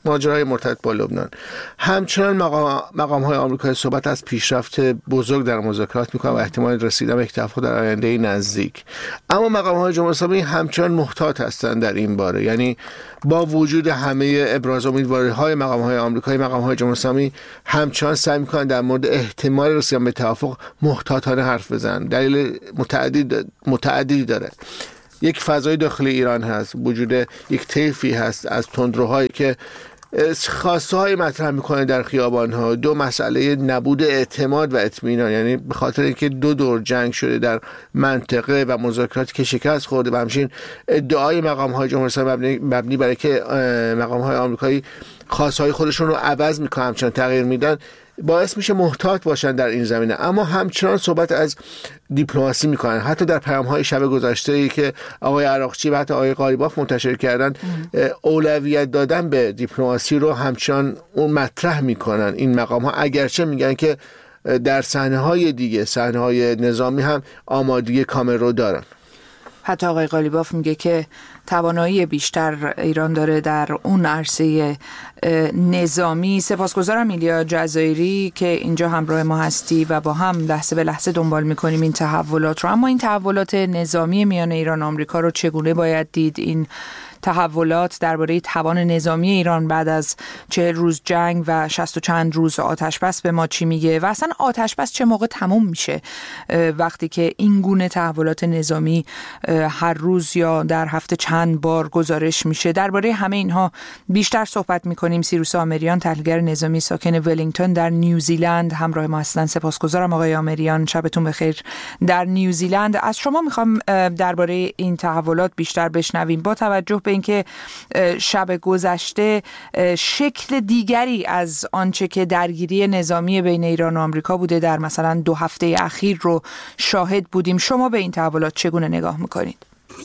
H: ماجرای مرتبط با لبنان. همچنان مقام‌های آمریکایی صحبت از پیشرفت بزرگ در مذاکرات می‌کنند و احتمال رسیدن به یک توافق در آینده نزدیک. اما مقام‌های جمهوری اسلامی همچنان محتاط هستند در این باره. یعنی با وجود همه ابراز امیدواری‌های مقام‌های آمریکایی، مقام‌های جمهوری اسلامی همچنان سعی می‌کنند در مورد احتمال رسیدن به توافق محتاطانه حرف بزنند. دلیل متعددی داره. یک فضای داخل ایران هست، وجود یک طیفی هست از تندروهایی که خواسته های مطرح میکنه در خیابان ها. دو مسئله نبود اعتماد و اطمینان، یعنی به خاطر اینکه دو دور جنگ شده در منطقه و مذاکراتی که شکست خورده و همچنین ادعای مقام های جمهوری اسلامی مبنی برای که مقام های آمریکایی خواسته های خودشون رو عوض میکنن، همچنان تغییر میدن، باعث میشه محتاط باشن در این زمینه. اما همچنان صحبت از دیپلماسی میکنن. حتی در پیام‌های شب گذشته‌ای که آقای عراقچی و حتی آقای قالیباف منتشر کردن، اولویت دادن به دیپلماسی رو همچنان اون مطرح میکنن این مقام‌ها، اگرچه میگن که در صحنه‌های دیگه، صحنه‌های نظامی هم آمادگی کامل رو دارن.
E: حتی آقای قالیباف میگه که توانایی بیشتر ایران داره در اون عرصه نظامی. سپاسگزارم ایلیا جزایری که اینجا همراه ما هستی و با هم لحظه به لحظه دنبال میکنیم این تحولات رو. اما این تحولات نظامی میان ایران و آمریکا رو چگونه باید دید؟ این تحولات درباره توان نظامی ایران بعد از 40 روز جنگ و 60 و چند روز آتش‌بس به ما چی میگه؟ و اصلا آتش‌بس چه موقع تموم میشه وقتی که این گونه تحولات نظامی هر روز یا در هفته چند بار گزارش میشه؟ درباره همه اینها بیشتر صحبت میکنیم. سیروس آمریان، تحلیلگر نظامی ساکن ولینگتون در نیوزیلند، همراه ما هستند. سپاسگزارم آقای آمریان، شبتون بخیر. در نیوزیلند از شما میخوام درباره این تحولات بیشتر بشنویم، با توجه به اینکه شب گذشته شکل دیگری از آنچه که درگیری نظامی بین ایران و آمریکا بوده در مثلا 2 هفته اخیر رو شاهد بودیم. شما به این تحولات چگونه نگاه میکنید؟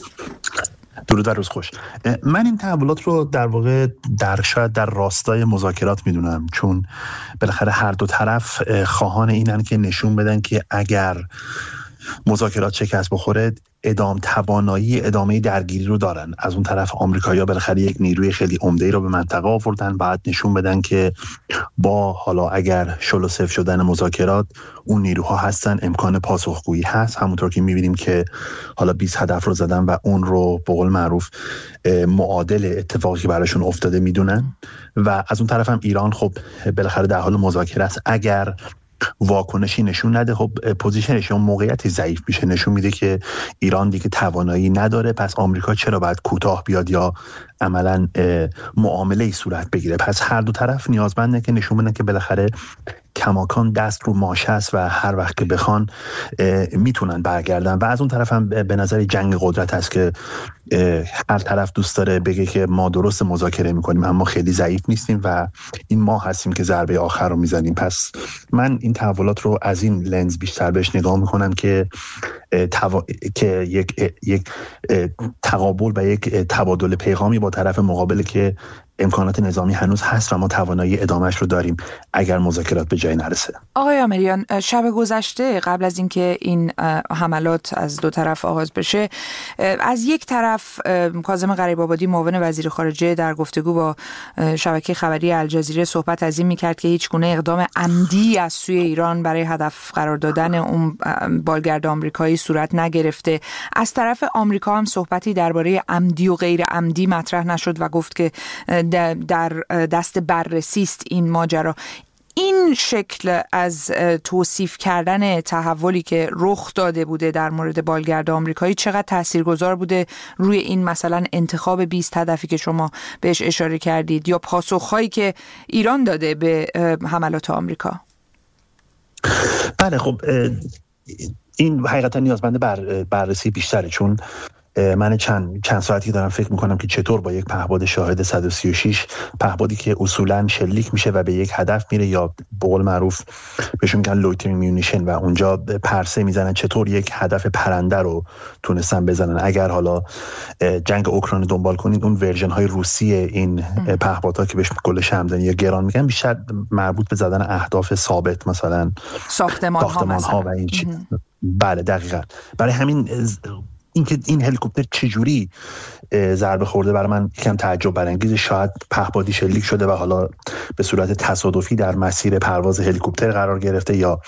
I: درود و روز خوش. من این تحولات رو در واقع شاید در راستای مذاکرات میدونم، چون بالاخره هر دو طرف خواهان اینن که نشون بدن که اگر مذاکرات شکست بخوره توانایی ادامه درگیری رو دارن. از اون طرف آمریکایی‌ها بالاخره یک نیروی خیلی عمده‌ای رو به منطقه آوردن، بعد نشون بدن که با حالا اگر شل و صفر شدن مذاکرات اون نیروها هستن، امکان پاسخگویی هست. همونطور که می‌بینیم که حالا 20 هدف رو زدن و اون رو به قول معروف معادل اتفاقی براشون افتاده میدونن. و از اون طرف هم ایران خب بالاخره در حال مذاکره است. اگر واکنشی نشون نده، خب پوزیشنش اون موقعیتی ضعیف میشه، نشون میده که ایران دیگه توانایی نداره. پس آمریکا چرا باید کوتاه بیاد یا عملاً معامله‌ای صورت بگیره؟ پس هر دو طرف نیازمنده که نشون بدن که بالاخره کماکان دست رو ماشه است و هر وقت که بخوان میتونن برگردن. و از اون طرف هم به نظر جنگ قدرت است که هر طرف دوست داره بگه که ما درست مذاکره میکنیم اما خیلی ضعیف نیستیم و این ما هستیم که ضربه آخر رو میزنیم. پس من این تحولات رو از این لنز بیشتر بهش نگاه میکنم که یک تقابل و یک تبادل پیغامی با طرف مقابل که امکانات نظامی هنوز هست و ما توانایی ادامهش رو داریم اگر مذاکرات به جای نرسه.
E: آقای آمریان، شب گذشته قبل از اینکه این حملات از دو طرف آغاز بشه، از یک طرف کاظم غریب‌آبادی معاون وزیر خارجه در گفتگو با شبکه خبری الجزیره صحبت از این می‌کرد که هیچ گونه اقدام عمدی از سوی ایران برای هدف قرار دادن اون بالگرد آمریکایی صورت نگرفته. از طرف آمریکا هم صحبتی درباره عمدی و غیر عمدی مطرح نشد و گفت که در دست بررسی است این ماجرا. این شکل از توصیف کردن تحولی که رخ داده بوده در مورد بالگرد آمریکایی چقدر تاثیرگذار بوده روی این مثلا انتخاب 20 هدفی که شما بهش اشاره کردید یا پاسخهایی که ایران داده به حملات آمریکا؟
I: بله، خب این حقیقتا نیازمند بررسی بیشتره، چون من چند ساعتی دارم فکر میکنم که چطور با یک پهپاد شاهد 136 پهپادی که اصولا شلیک میشه و به یک هدف میره یا به قول معروف بهشون میگن لویترینگ میونیشن و اونجا پرسه میزنن، چطور یک هدف پرنده رو تونستن بزنن. اگر حالا جنگ اوکراین دنبال کنید، اون ورژن های روسی این پهپادها که بهش کل شمعدانی یا گران میگن بیشتر مربوط به زدن اهداف ثابت، مثلا ساختمان ها و این چیز. بله دقیقاً. برای همین اینکه این هلیکوپتر چجوری ضربه خورده برای من یکم تعجب برانگیزه. شاید پهپادی شلیک شده و حالا به صورت تصادفی در مسیر پرواز هلیکوپتر قرار گرفته، یا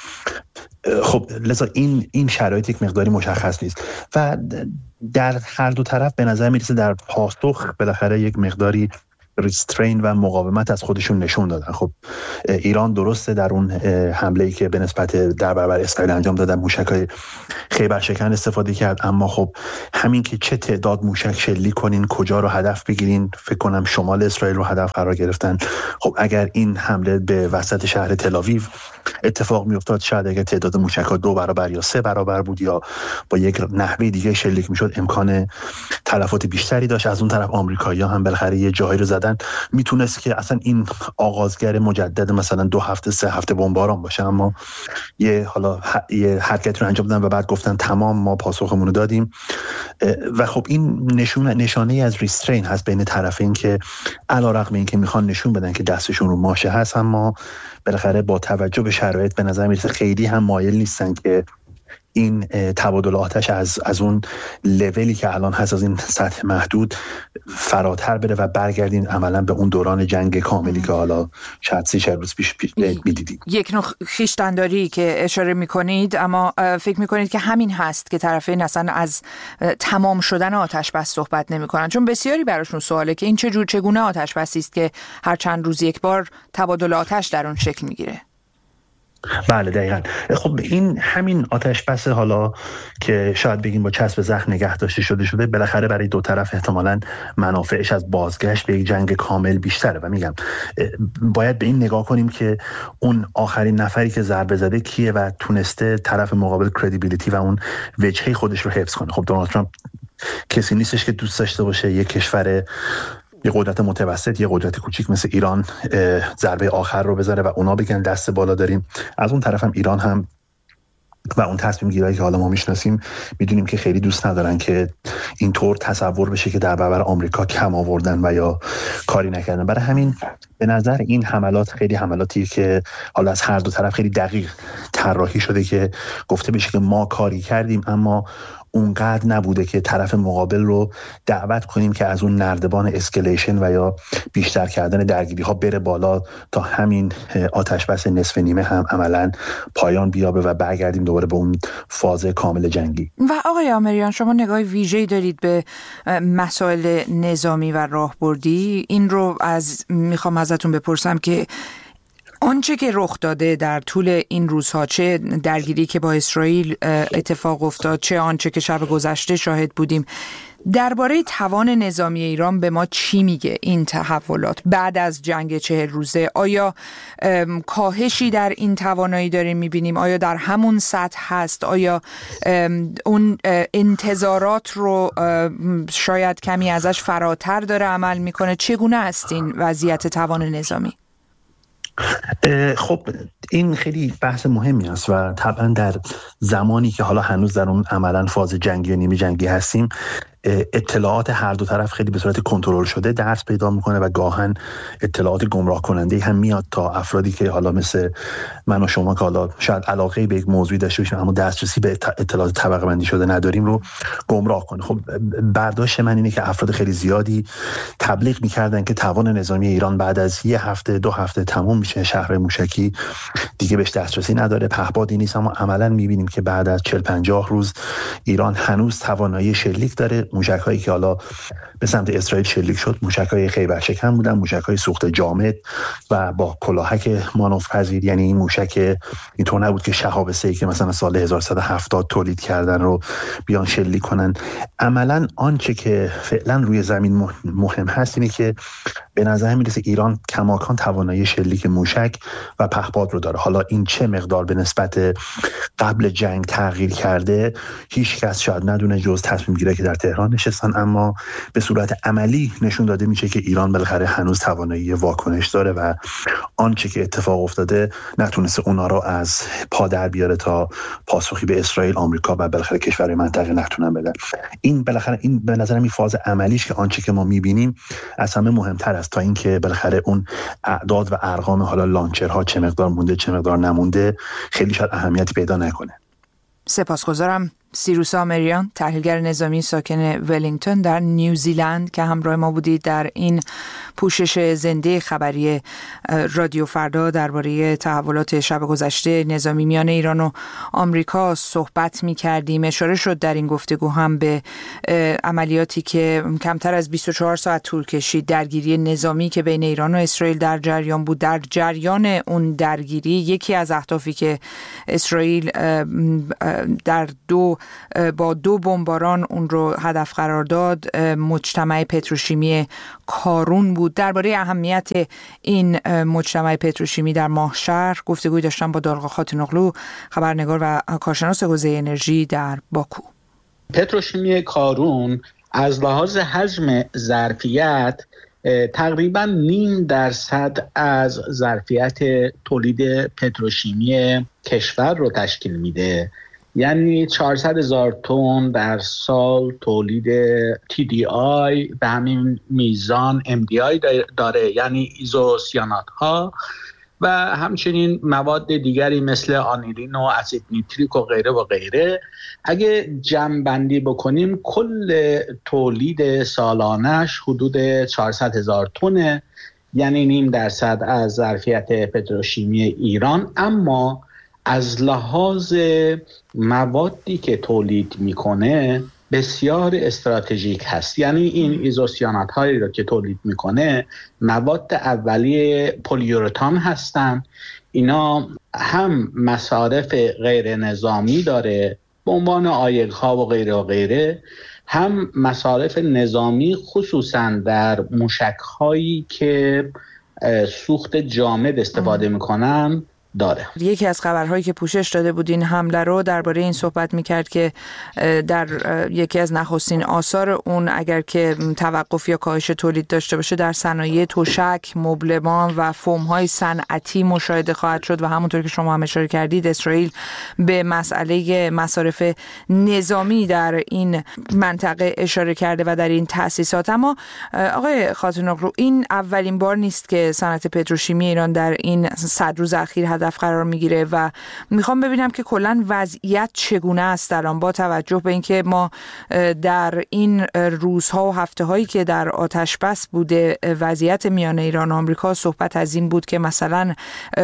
I: خب لذا این شرایط یک مقداری مشخص نیست و در هر دو طرف به نظر میرسه در پاسخ بالاخره یک مقداری ریسترین و مقاومت از خودشون نشون دادن. خب ایران درسته در اون حمله‌ای که به نسبت در برابر اسرائیل انجام دادن موشک‌های خیبر شکن استفاده کرد، اما خب همین که چه تعداد موشک شلیک کنین، کجا رو هدف بگیرین، فکر کنم شمال اسرائیل رو هدف قرار گرفتن. خب اگر این حمله به وسط شهر تل‌آویو اتفاق میافتاد، شاید اگر تعداد موشک‌ها 2 برابر یا 3 برابر بود یا با یک نحوه دیگه شلیک میشد، امکان تلفات بیشتری داشت. از اون طرف آمریکایی‌ها هم بالاخره یه جایی رو زدن، میتونست که اصلا این آغازگر مجدد مثلا 2 هفته 3 هفته بمباران باشه، اما یه حرکت رو انجام دادن و بعد گفتن تمام ما پاسخمون رو دادیم. و خب این نشانه از ریسترین هست بین طرفین که علیرغم اینکه میخوان نشون بدن که دستشون رو ماشه هست، اما بالاخره با توجه به شرایط به نظر میرسه خیلی هم مایل نیستن که این تبادل آتش از اون لولی که الان هست، از این سطح محدود فراتر بره و برگردین عملا به اون دوران جنگ کاملی که حالا شاید 30-40 روز پیش میدیدیم.
E: یک نوع خویشتن‌داری که اشاره میکنید، اما فکر میکنید که همین هست که طرفین اصلا از تمام شدن آتش بس صحبت نمیکنن؟ چون بسیاری براشون سواله که این چگونه آتش بسی است که هر چند روز یک بار تبادل آتش در اون شکل میگیره.
I: بله دقیقاً. خب این همین آتش بس حالا که شاید بگیم با چسب زخم نگه داشته شده بالاخره برای دو طرف احتمالاً منافعش از بازگشت به یک جنگ کامل بیشتره و میگم باید به این نگاه کنیم که اون آخرین نفری که ضربه زده کیه و تونسته طرف مقابل کردیبیلیتی و اون وجهه خودش رو حفظ کنه. خب دونالد ترامپ کسی نیستش که دوست داشته باشه یک کشور، یه قدرت متوسط، یه قدرت کوچیک مثل ایران ضربه آخر رو بذاره و اونا بگن دست بالا داریم. از اون طرف هم ایران هم و اون تصمیم گیرایی که حالا ما میشناسیم میدونیم که خیلی دوست ندارن که اینطور تصور بشه که در برابر آمریکا کم آوردن و یا کاری نکردن. برای همین به نظر این حملات خیلی حملاتیه که حالا از هر دو طرف خیلی دقیق طراحی شده که گفته بشه که ما کاری کردیم، اما اونقدر نبوده که طرف مقابل رو دعوت کنیم که از اون نردبان اسکلیشن و یا بیشتر کردن درگیری ها بره بالا تا همین آتش بس نصف نیمه هم عملاً پایان بیابه و برگردیم دوباره به اون فاز کامل جنگی.
E: و آقای آمریان، شما نگاه ویژه‌ای دارید به مسائل نظامی و راهبردی. این رو میخوام ازتون بپرسم که آنچه که رخ داده در طول این روزها، چه درگیری که با اسرائیل اتفاق افتاد، چه آنچه که شب گذشته شاهد بودیم، درباره توان نظامی ایران به ما چی میگه این تحولات بعد از جنگ 40 روزه؟ آیا کاهشی در این توانایی داریم میبینیم؟ آیا در همون سطح هست؟ آیا اون انتظارات رو شاید کمی ازش فراتر داره عمل میکنه؟ چگونه است این وضعیت توان نظامی؟
I: خب این خیلی بحث مهمی است و طبعا در زمانی که حالا هنوز در اون عملا فاز جنگی و نیمه جنگی هستیم، اطلاعات هر دو طرف خیلی به صورت کنترل شده درس پیدا میکنه و گاهن اطلاعات گمراه کننده هم میاد تا افرادی که حالا مثل من و شما که حالا شاید علاقه به یک موضوعی داشته باشیم اما دسترسی به اطلاعات طبقه بندی شده نداریم رو گمراه کنه. خب برداشت من اینه که افراد خیلی زیادی تبلیغ میکردن که توان نظامی ایران بعد از 1 هفته 2 هفته تموم میشه، شهر موشکی دیگه بهش دسترسی نداره، پهپادی نیست. اما عملا میبینیم که بعد از 40-50 روز ایران هنوز توانایی شلیک داره. موشک‌هایی که حالا به سمت اسرائیل شلیک شد موشک‌های خیبر شکن بودن، موشک‌های سوخت جامد و با کلاهک مانورپذیر. یعنی این موشک اینطور نبود که شهاب 3 که مثلا سال 1170 تولید کردن رو بیان شلیک کنن. عملاً آنچه که فعلا روی زمین مهم هست اینه که به نظر میرسه ایران کماکان توانایی شلیک موشک و پهپاد رو داره. حالا این چه مقدار به نسبت قبل جنگ تغییر کرده هیچ کس شاید ندونه جز تصمیم گیرایی که در تهران نشستن، اما به صورت عملی نشون داده میشه که ایران بالاخره هنوز توانایی واکنش داره و آنچه که اتفاق افتاده نتونسته اونا رو از پا در بیاره تا پاسخی به اسرائیل، آمریکا و بالاخره کشورهای منطقه نتونن بدن. این بالاخره این به نظر من فاز عملیش که آنچه که ما میبینیم از همه مهمتر است تا اینکه بالاخره اون اعداد و ارقام حالا لانچرها چه مقدار مونده چه مقدار نمونده خیلی شاید اهمیتی پیدا نکنه.
E: سپاسگزارم.
B: سیروس آمریان، تحلیلگر نظامی ساکن ولینگتون در نیوزیلند که همراه ما بودید در این پوشش زنده خبری رادیو فردا درباره تحولات شب گذشته نظامی میان ایران و آمریکا صحبت می‌کردیم. اشاره شد در این گفتگو هم به عملیاتی که کمتر از 24 ساعت طول کشید، درگیری نظامی که بین ایران و اسرائیل در جریان بود. در جریان اون درگیری یکی از اهدافی که اسرائیل با 2 بمباران اون رو هدف قرار داد مجتمع پتروشیمی کارون بود. درباره اهمیت این مجتمع پتروشیمی در ماهشهر گفتگوی داشتم با دالقا خاتونوغلو، خبرنگار و کارشناس حوزه انرژی در باکو.
J: پتروشیمی کارون از لحاظ حجم ظرفیت تقریباً 0.5% از ظرفیت تولید پتروشیمی کشور رو تشکیل میده. یعنی 400,000 تن در سال تولید TDI به همین میزان MDI داره، یعنی ایزوسیانات ها و همچنین مواد دیگری مثل آنیلین و اسید نیتریک و غیره و غیره. اگه جمع بندی بکنیم کل تولید سالانش حدود 400,000 تنه، یعنی 0.5% از ظرفیت پتروشیمی ایران. اما از لحاظ موادی که تولید میکنه بسیار استراتژیک هست. یعنی این ایزوسیانات هایی رو که تولید میکنه مواد اولیه پلیورتان هستن. اینا هم مصارف غیر نظامی داره به عنوان عایق ها و غیره و غیره، هم مصارف نظامی خصوصا در موشک هایی که سوخت جامد استفاده میکنن داره.
B: یکی از خبرهایی که پوشش داده بود این حمله رو درباره این صحبت میکرد که در یکی از نخستین آثار اون اگر که توقف یا کاهش تولید داشته باشه در صنایع تشک، مبلمان و فوم‌های صنعتی مشاهده خواهد شد و همونطور که شما هم اشاره کردید اسرائیل به مسئله مصارف نظامی در این منطقه اشاره کرده و در این تأسیسات. اما آقای خاتونوغلو، این اولین بار نیست که صنعت پتروشیمی ایران در این 100 روز اخیر هدف قرار میگیره و میخوام ببینم که کلاً وضعیت چگونه است الان با توجه به اینکه ما در این روزها و هفته هایی که در آتش بس بوده وضعیت میان ایران و آمریکا صحبت از این بود که مثلا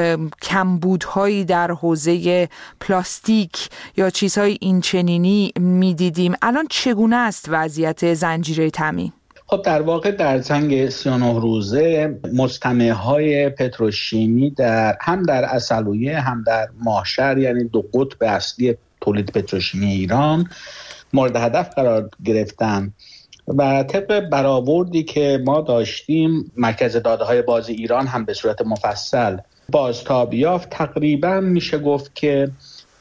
B: کمبودهایی در حوزه پلاستیک یا چیزهای این چنینی میدیدیم. الان چگونه است وضعیت زنجیره تامین؟
J: خب در واقع در جنگ 39 روزه مجتمع‌های پتروشیمی هم در عسلویه هم در ماهشهر، یعنی 2 قطب اصلی تولید پتروشیمی ایران مورد هدف قرار گرفتن و طبق برآوردی که ما داشتیم مرکز داده‌های باز ایران هم به صورت مفصل بازتاب یافت، تقریبا میشه گفت که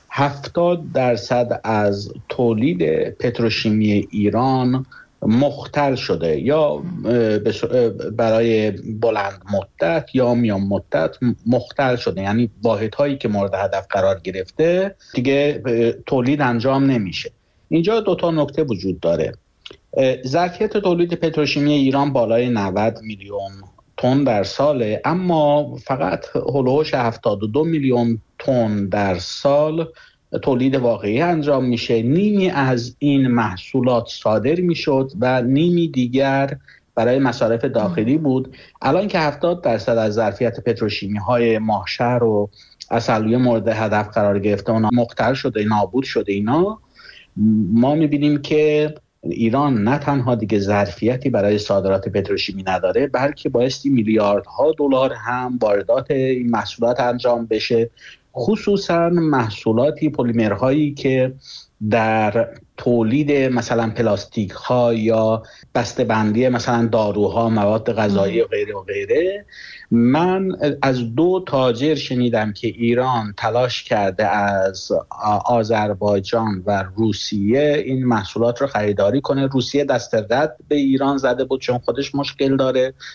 J: 70% از تولید پتروشیمی ایران مختل شده یا برای بلند مدت یا میان مدت مختل شده، یعنی واحدهایی که مورد هدف قرار گرفته دیگه تولید انجام نمیشه. اینجا 2 نکته وجود داره. ظرفیت تولید پتروشیمی ایران بالای 90 میلیون تن در ساله، اما فقط هولوش 72 میلیون تن در سال تولید واقعی انجام میشه. نیمی از این محصولات صادر میشد و نیمی دیگر برای مصارف داخلی بود. الان که 70% از ظرفیت پتروشیمی های ماهشهر و عسلویه مورد هدف قرار گرفته اونا مختل شده، نابود شده، اینا ما میبینیم که ایران نه تنها دیگه ظرفیتی برای صادرات پتروشیمی نداره، بلکه بایستی میلیاردها دلار هم واردات این محصولات انجام بشه، خصوصا محصولاتی پلیمرهایی که در تولید مثلا پلاستیک ها یا بسته‌بندی مثلا داروها، مواد غذایی و غیره و غیره. من از 2 تاجر شنیدم که ایران تلاش کرده از آذربایجان و روسیه این محصولات رو خریداری کنه. روسیه دست رد به ایران زده بود چون خودش مشکل داره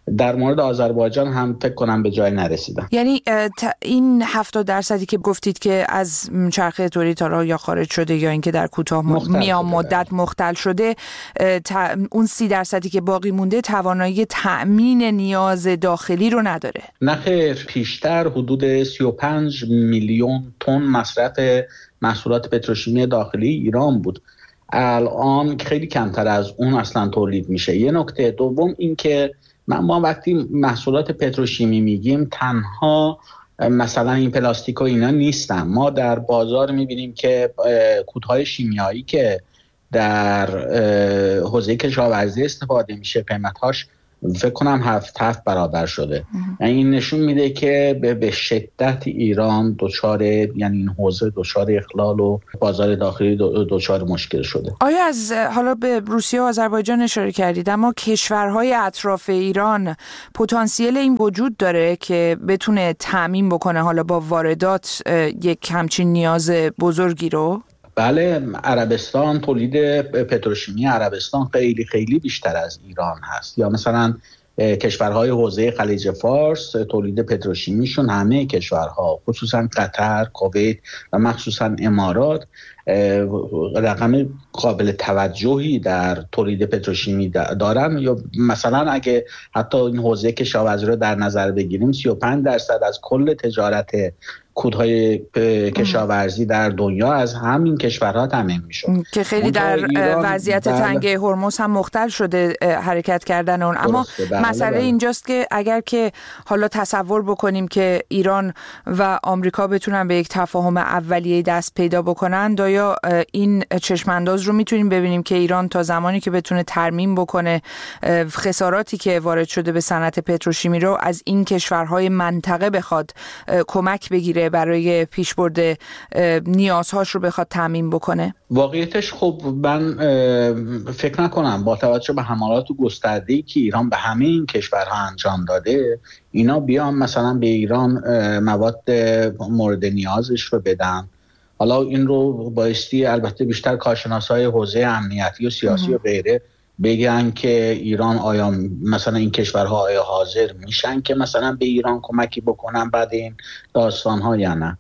J: در مورد آذربایجان هم فکر کنم به جای نرسیدن.
E: یعنی این 70% که گفتید که از چرخه تولیدها یا خارج شده یا اینکه در کوتاه میان مدت مختل شده، اون 30% که باقی مونده توانایی تأمین نیاز داخلی رو نداره؟
J: نه خیر، پیشتر حدود 35 میلیون تن مصرف محصولات پتروشیمی داخلی ایران بود. الان خیلی کمتر از اون اصلا تولید میشه. یه نکته دوم این که ما وقتی محصولات پتروشیمی میگیم تنها مثلا این پلاستیک و اینا نیستن. ما در بازار میبینیم که کودهای شیمیایی که در حوزه کشاورزی استفاده میشه قیمتاش فکر کنم 7 برابر شده. یعنی این نشون میده که به شدت ایران دچار، یعنی این حوزه دچار اخلال و بازار داخلی دچار مشکل شده.
E: آیا از حالا به روسیه و آذربایجان اشاره کردید، اما کشورهای اطراف ایران پتانسیل این وجود داره که بتونه تامین بکنه حالا با واردات یک همچین نیاز بزرگی رو؟
J: بله، عربستان، تولید پتروشیمی عربستان خیلی خیلی بیشتر از ایران هست. یا مثلا کشورهای حوزه خلیج فارس تولید پتروشیمیشون، همه کشورها خصوصا قطر، کویت و مخصوصا امارات رقم قابل توجهی در تولید پتروشیمی دارن. یا مثلا اگه حتی این حوزه کشاورزی رو در نظر بگیریم 35% از کل تجارت کودهای کشاورزی در دنیا از همین کشورها تامین میشه
E: که خیلی در وضعیت تنگه هرمز هم مختل شده حرکت کردن اون. اما مسئله اینجاست که اگر که حالا تصور بکنیم که ایران و آمریکا بتونن به یک تفاهم اولیه دست پیدا بکنن، یا این چشمانداز رو میتونیم ببینیم که ایران تا زمانی که بتونه ترمیم بکنه خساراتی که وارد شده به صنعت پتروشیمی رو از این کشورهای منطقه بخواد کمک بگیره برای پیشبرد نیازهاش رو بخواد تامین بکنه؟
J: واقعیتش خب من فکر نکنم با توجه به حملات گسترده‌ای که ایران به همه این کشورها انجام داده اینا بیان مثلا به ایران مواد مورد نیازش رو بدن. حالا این رو بایستی البته بیشتر کارشناسای حوزه امنیتی و سیاسی و غیره بگن که ایران آیا مثلا این کشورها آیا حاضر میشن که مثلا به ایران کمکی بکنن بعد این داستان‌ها یا نه.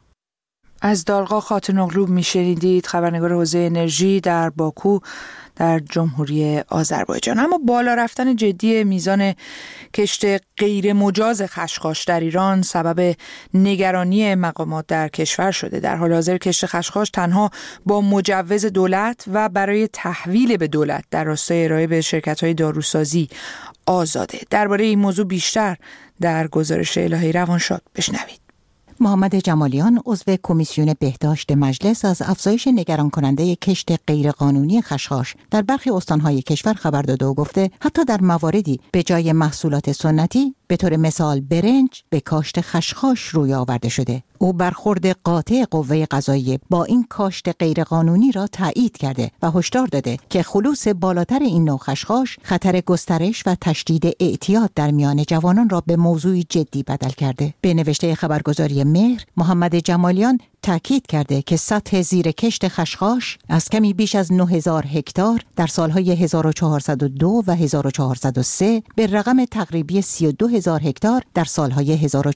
E: از دالغا خاتونوغلو میشنیدید، خبرنگار حوزه انرژی در باکو در جمهوری آذربایجان. اما بالا رفتن جدی میزان کشت غیر مجاز خشخاش در ایران سبب نگرانی مقامات در کشور شده. در حال حاضر کشت خشخاش تنها با مجوز دولت و برای تحویل به دولت در راستای ارائه به شرکت‌های داروسازی آزاده. درباره این موضوع بیشتر در گزارش الهی روانشاد بشنوید.
K: محمد جمالیان عضو کمیسیون بهداشت مجلس از افزایش نگران کننده کشت غیرقانونی خشخاش در برخی استانهای کشور خبر داده و گفته حتی در مواردی به جای محصولات سنتی به طور مثال برنج به کاشت خشخاش روی آورده شده. او برخورد قاطع قوه قضاییه با این کاشت غیرقانونی را تایید کرده و هشدار داده که خلوص بالاتر این نوع خشخاش خطر گسترش و تشدید اعتیاد در میان جوانان را به موضوعی جدی بدل کرده. به نوشته خبرگزاری مهر، محمد جمالیان تاکید کرده که سطح زیر کشت خشخاش از کمی بیش از 9000 هکتار در سالهای 1402 و 1403 به رقم تقریبی 32000 هکتار در سالهای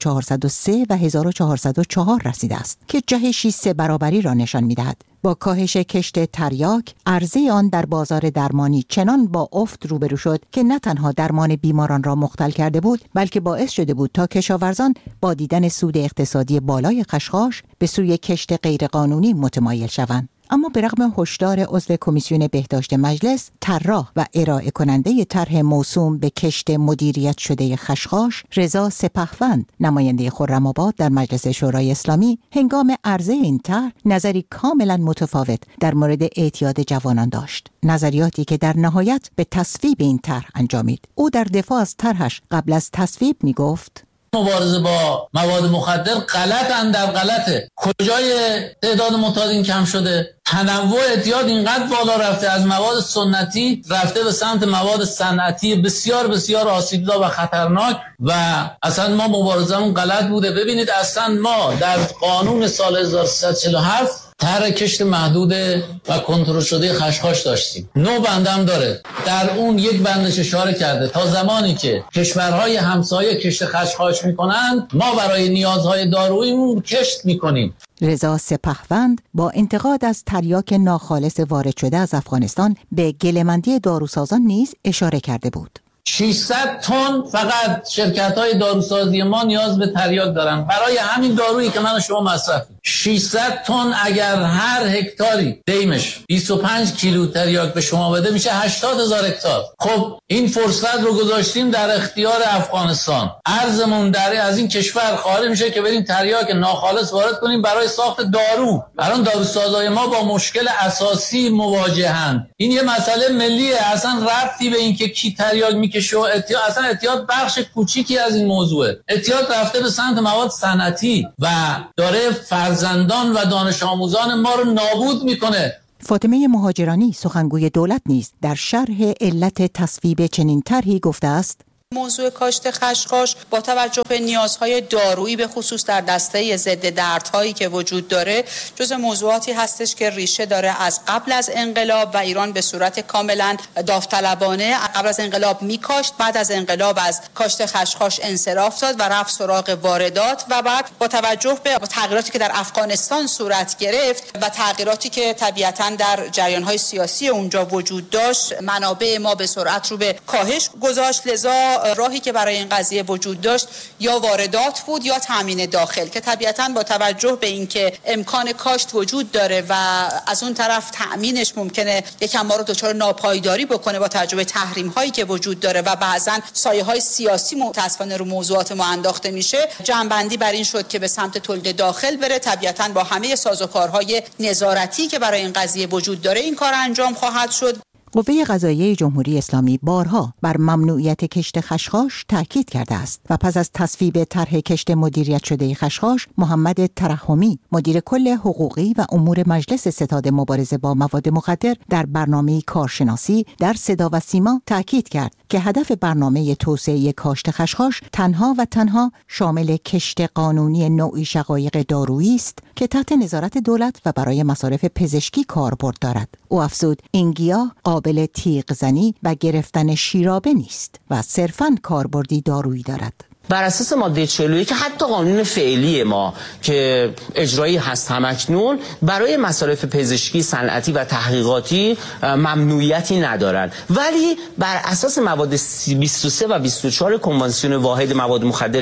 K: 1403 و 1404 رسیده است که جهشی 3 برابری را نشان می‌دهد. با کاهش کشت تریاک، عرضه آن در بازار درمانی چنان با افت روبرو شد که نه تنها درمان بیماران را مختل کرده بود، بلکه باعث شده بود تا کشاورزان با دیدن سود اقتصادی بالای خشخاش به سوی کشت غیرقانونی متمایل شوند. اما به رغم هشدار عضو کمیسیون بهداشت مجلس، طراح و ارائه کننده طرح موسوم به کشت مدیریت شده خشخاش، رضا سپهوند، نماینده خرم‌آباد در مجلس شورای اسلامی، هنگام عرضه این طرح نظری کاملا متفاوت در مورد اعتیاد جوانان داشت. نظریاتی که در نهایت به تصویب این طرح انجامید. او در دفاع از طرحش قبل از تصویب می گفت:
L: مبارزه با مواد مخدر غلط اندر غلطه. کجای تعداد معتادین کم شده؟ تنوع اعتیاد اینقدر بالا رفته، از مواد سنتی رفته به سمت مواد صنعتی بسیار بسیار آسیبزا و خطرناک و اصلا ما مبارزمون غلط بوده. ببینید اصلا ما در قانون سال 1347 طرح کشت محدود و کنترل شده خشخاش داشتیم. 9 بندم داره. در اون یک بندش اشاره کرده تا زمانی که کشورهای همسایه کشت خشخاش میکنند ما برای نیازهای داروییمون کشت میکنیم.
K: رضا سپهوند با انتقاد از تریاک ناخالص وارد شده از افغانستان به گله‌مندی داروسازان نیز اشاره کرده بود.
L: 600 تن فقط شرکت‌های داروسازی ما نیاز به تریاک دارن برای همین دارویی که من و شما مصرفیم. 600 تن اگر هر هکتاری دیمش 25 کیلو تریاک به شما بده میشه 80,000 هکتار. خب این فرصت رو گذاشتیم در اختیار افغانستان. ارزمون از این کشور خارج میشه که بریم تریاک ناخالص وارد کنیم برای ساخت دارو. الان داروسازای ما با مشکل اساسی مواجهند. این یه مسئله ملیه، اصلا ربطی به این که کی تریاک میکشه و اصلا اعتیاد بخش کوچیکی از این موضوعه. اعتیاد رفته به سمت مواد صنعتی و داره فرزندان و دانش آموزان ما رو نابود میکنه.
K: فاطمه مهاجرانی سخنگوی دولت نیز در شرح علت تصویب چنین طرحی گفته است:
M: موضوع کاشت خشخاش با توجه به نیازهای دارویی به خصوص در دسته ضد دردهایی که وجود داره جزء موضوعاتی هستش که ریشه داره از قبل از انقلاب و ایران به صورت کاملا داوطلبانه قبل از انقلاب میکاشت، بعد از انقلاب از کاشت خشخاش انصراف داد و رفت سراغ واردات و بعد با توجه به تغییراتی که در افغانستان صورت گرفت و تغییراتی که طبیعتاً در جریان‌های سیاسی اونجا وجود داشت منابع ما به سرعت رو به کاهش گذاشت. لذا راهی که برای این قضیه وجود داشت یا واردات بود یا تامین داخل که طبیعتاً با توجه به اینکه امکان کاشت وجود داره و از اون طرف تامینش ممکنه یکم ما رو دچار ناپایداری بکنه با توجه به تحریم هایی که وجود داره و بعضاً سایه های سیاسی متأسفانه رو موضوعات ما انداخته میشه، جنبندی بر این شد که به سمت تولید داخل بره. طبیعتاً با همه سازوکارهای نظارتی که برای این قضیه وجود داره این کار انجام خواهد شد.
K: قوه قضاییه جمهوری اسلامی بارها بر ممنوعیت کشت خشخاش تاکید کرده است و پس از تصویب طرح کشت مدیریت شده خشخاش، محمد ترحمی مدیر کل حقوقی و امور مجلس ستاد مبارزه با مواد مخدر در برنامه کارشناسی در صدا و سیما تاکید کرد که هدف برنامه توسعه کاشت خشخاش تنها و تنها شامل کشت قانونی نوعی شقایق دارویی است که تحت نظارت دولت و برای مصارف پزشکی کاربرد دارد. او افزود این گیاه قابل تیغ زنی و گرفتن شیرابه نیست و صرفاً کاربردی دارویی دارد.
N: بر اساس ماده 41 که حتی قانون فعلی ما که اجرایی هست همکنون برای مصارف پزشکی، صنعتی و تحقیقاتی ممنوعیتی ندارند، ولی بر اساس مواد 23 و 24 کنوانسیون واحد مواد مخدر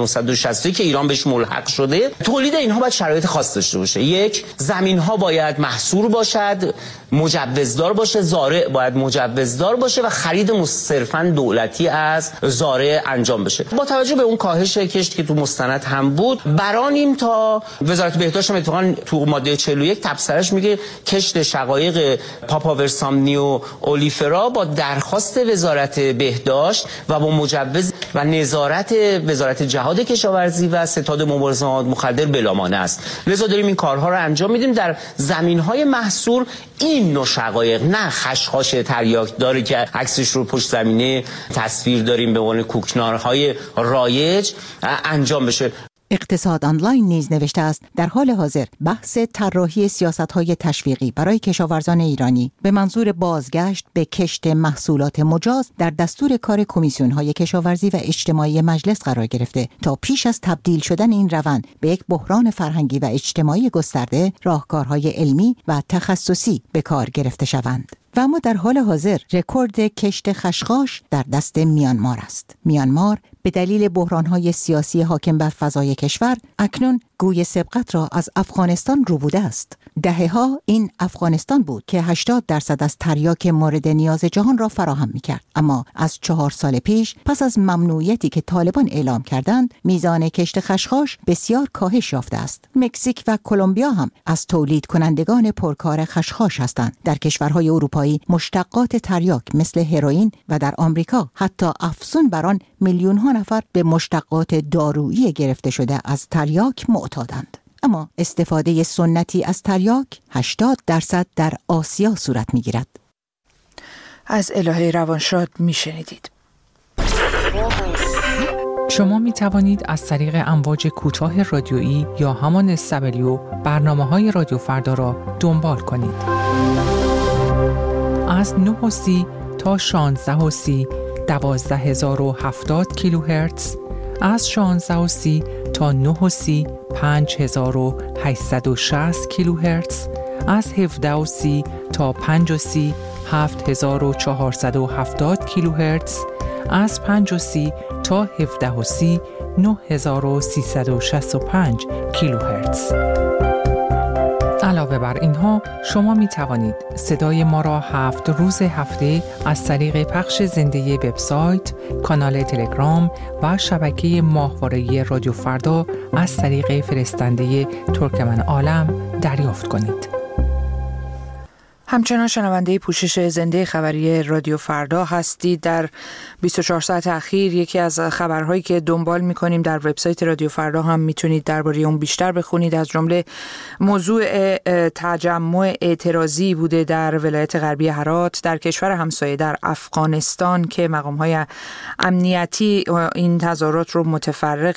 N: 1960 که ایران بهش ملحق شده، تولید اینها باید شرایط خاص داشته باشه. یک، زمین ها باید محصور باشد، مجوزدار باشه، زارع باید مجوزدار باشه و خرید صرفاً دولتی از زارع انجام بشه. با توجه به اون کاهش کشت که تو مستند هم بود، برانیم تا وزارت بهداشت هم اتفاقا تو ماده 41 تبصرهش میگه کشت شقایق پاپاورسامنی و اولیفرا با درخواست وزارت بهداشت و با مجوز و نظارت وزارت جهاد کشاورزی و ستاد مبارزه با مواد مخدر بلامانع است. لذا داریم این کارها رو انجام میدیم در زمین‌های محصور. این نوع شقایق، نه خشخاش تریاک داره که عکسش رو پشت زمینه تصویر داریم به عنوان کوکنارهای رایج انجام بشه.
K: اقتصاد آنلاین نیز نوشته است در حال حاضر بحث طراحی سیاست‌های تشویقی برای کشاورزان ایرانی به منظور بازگشت به کشت محصولات مجاز در دستور کار کمیسیون‌های کشاورزی و اجتماعی مجلس قرار گرفته تا پیش از تبدیل شدن این روند به یک بحران فرهنگی و اجتماعی گسترده راهکارهای علمی و تخصصی به کار گرفته شوند. و اما در حال حاضر رکورد کشت خشخاش در دست میانمار است. میانمار به دلیل بحران‌های سیاسی حاکم بر فضای کشور اکنون گوی سبقت را از افغانستان روبوده است. دهه‌ها این افغانستان بود که 80% از تریاک مورد نیاز جهان را فراهم می‌کرد. اما از 4 سال پیش پس از ممنوعیتی که طالبان اعلام کردند، میزان کشت خشخاش بسیار کاهش یافته است. مکزیک و کلمبیا هم از تولید کنندگان پرکار خشخاش هستند. در کشورهای اروپایی مشتقات تریاک مثل هروئین و در آمریکا حتی افزون بر آن میلیون‌ها نفر به مشتقات دارویی گرفته شده از تریاک معتادند. اما استفاده سنتی از تریاک 80% در آسیا صورت می‌گیرد.
B: از الهه روانشاد میشنیدید.
O: شما می توانید از طریق امواج کوتاه رادیویی یا همان SW برنامه‌های رادیو فردا را دنبال کنید. از 9:30 تا 16:30 12070 کیلوهرتز، از 16:30 تا 9:30 5860 کیلوهرتز، از 17:30 تا 5:30 7470 کیلوهرتز، از 5:30 تا 17:30 9365 کیلوهرتز. علاوه بر اینها شما می توانید صدای ما را 7 روز هفته از طریق پخش زنده وبسایت، کانال تلگرام و شبکه ماهواره‌ای رادیو فردا از طریق فرستنده ترکمن عالم دریافت کنید.
B: همچنان شنونده پوشش زنده خبری رادیو فردا هستید. در 24 ساعت اخیر یکی از خبرهایی که دنبال می‌کنیم در وبسایت رادیو فردا هم میتونید درباره اون بیشتر بخونید. از جمله موضوع تجمع اعتراضی بوده در ولایت غربی هرات در کشور همسایه در افغانستان که مقام‌های امنیتی این تظاهرات رو متفرق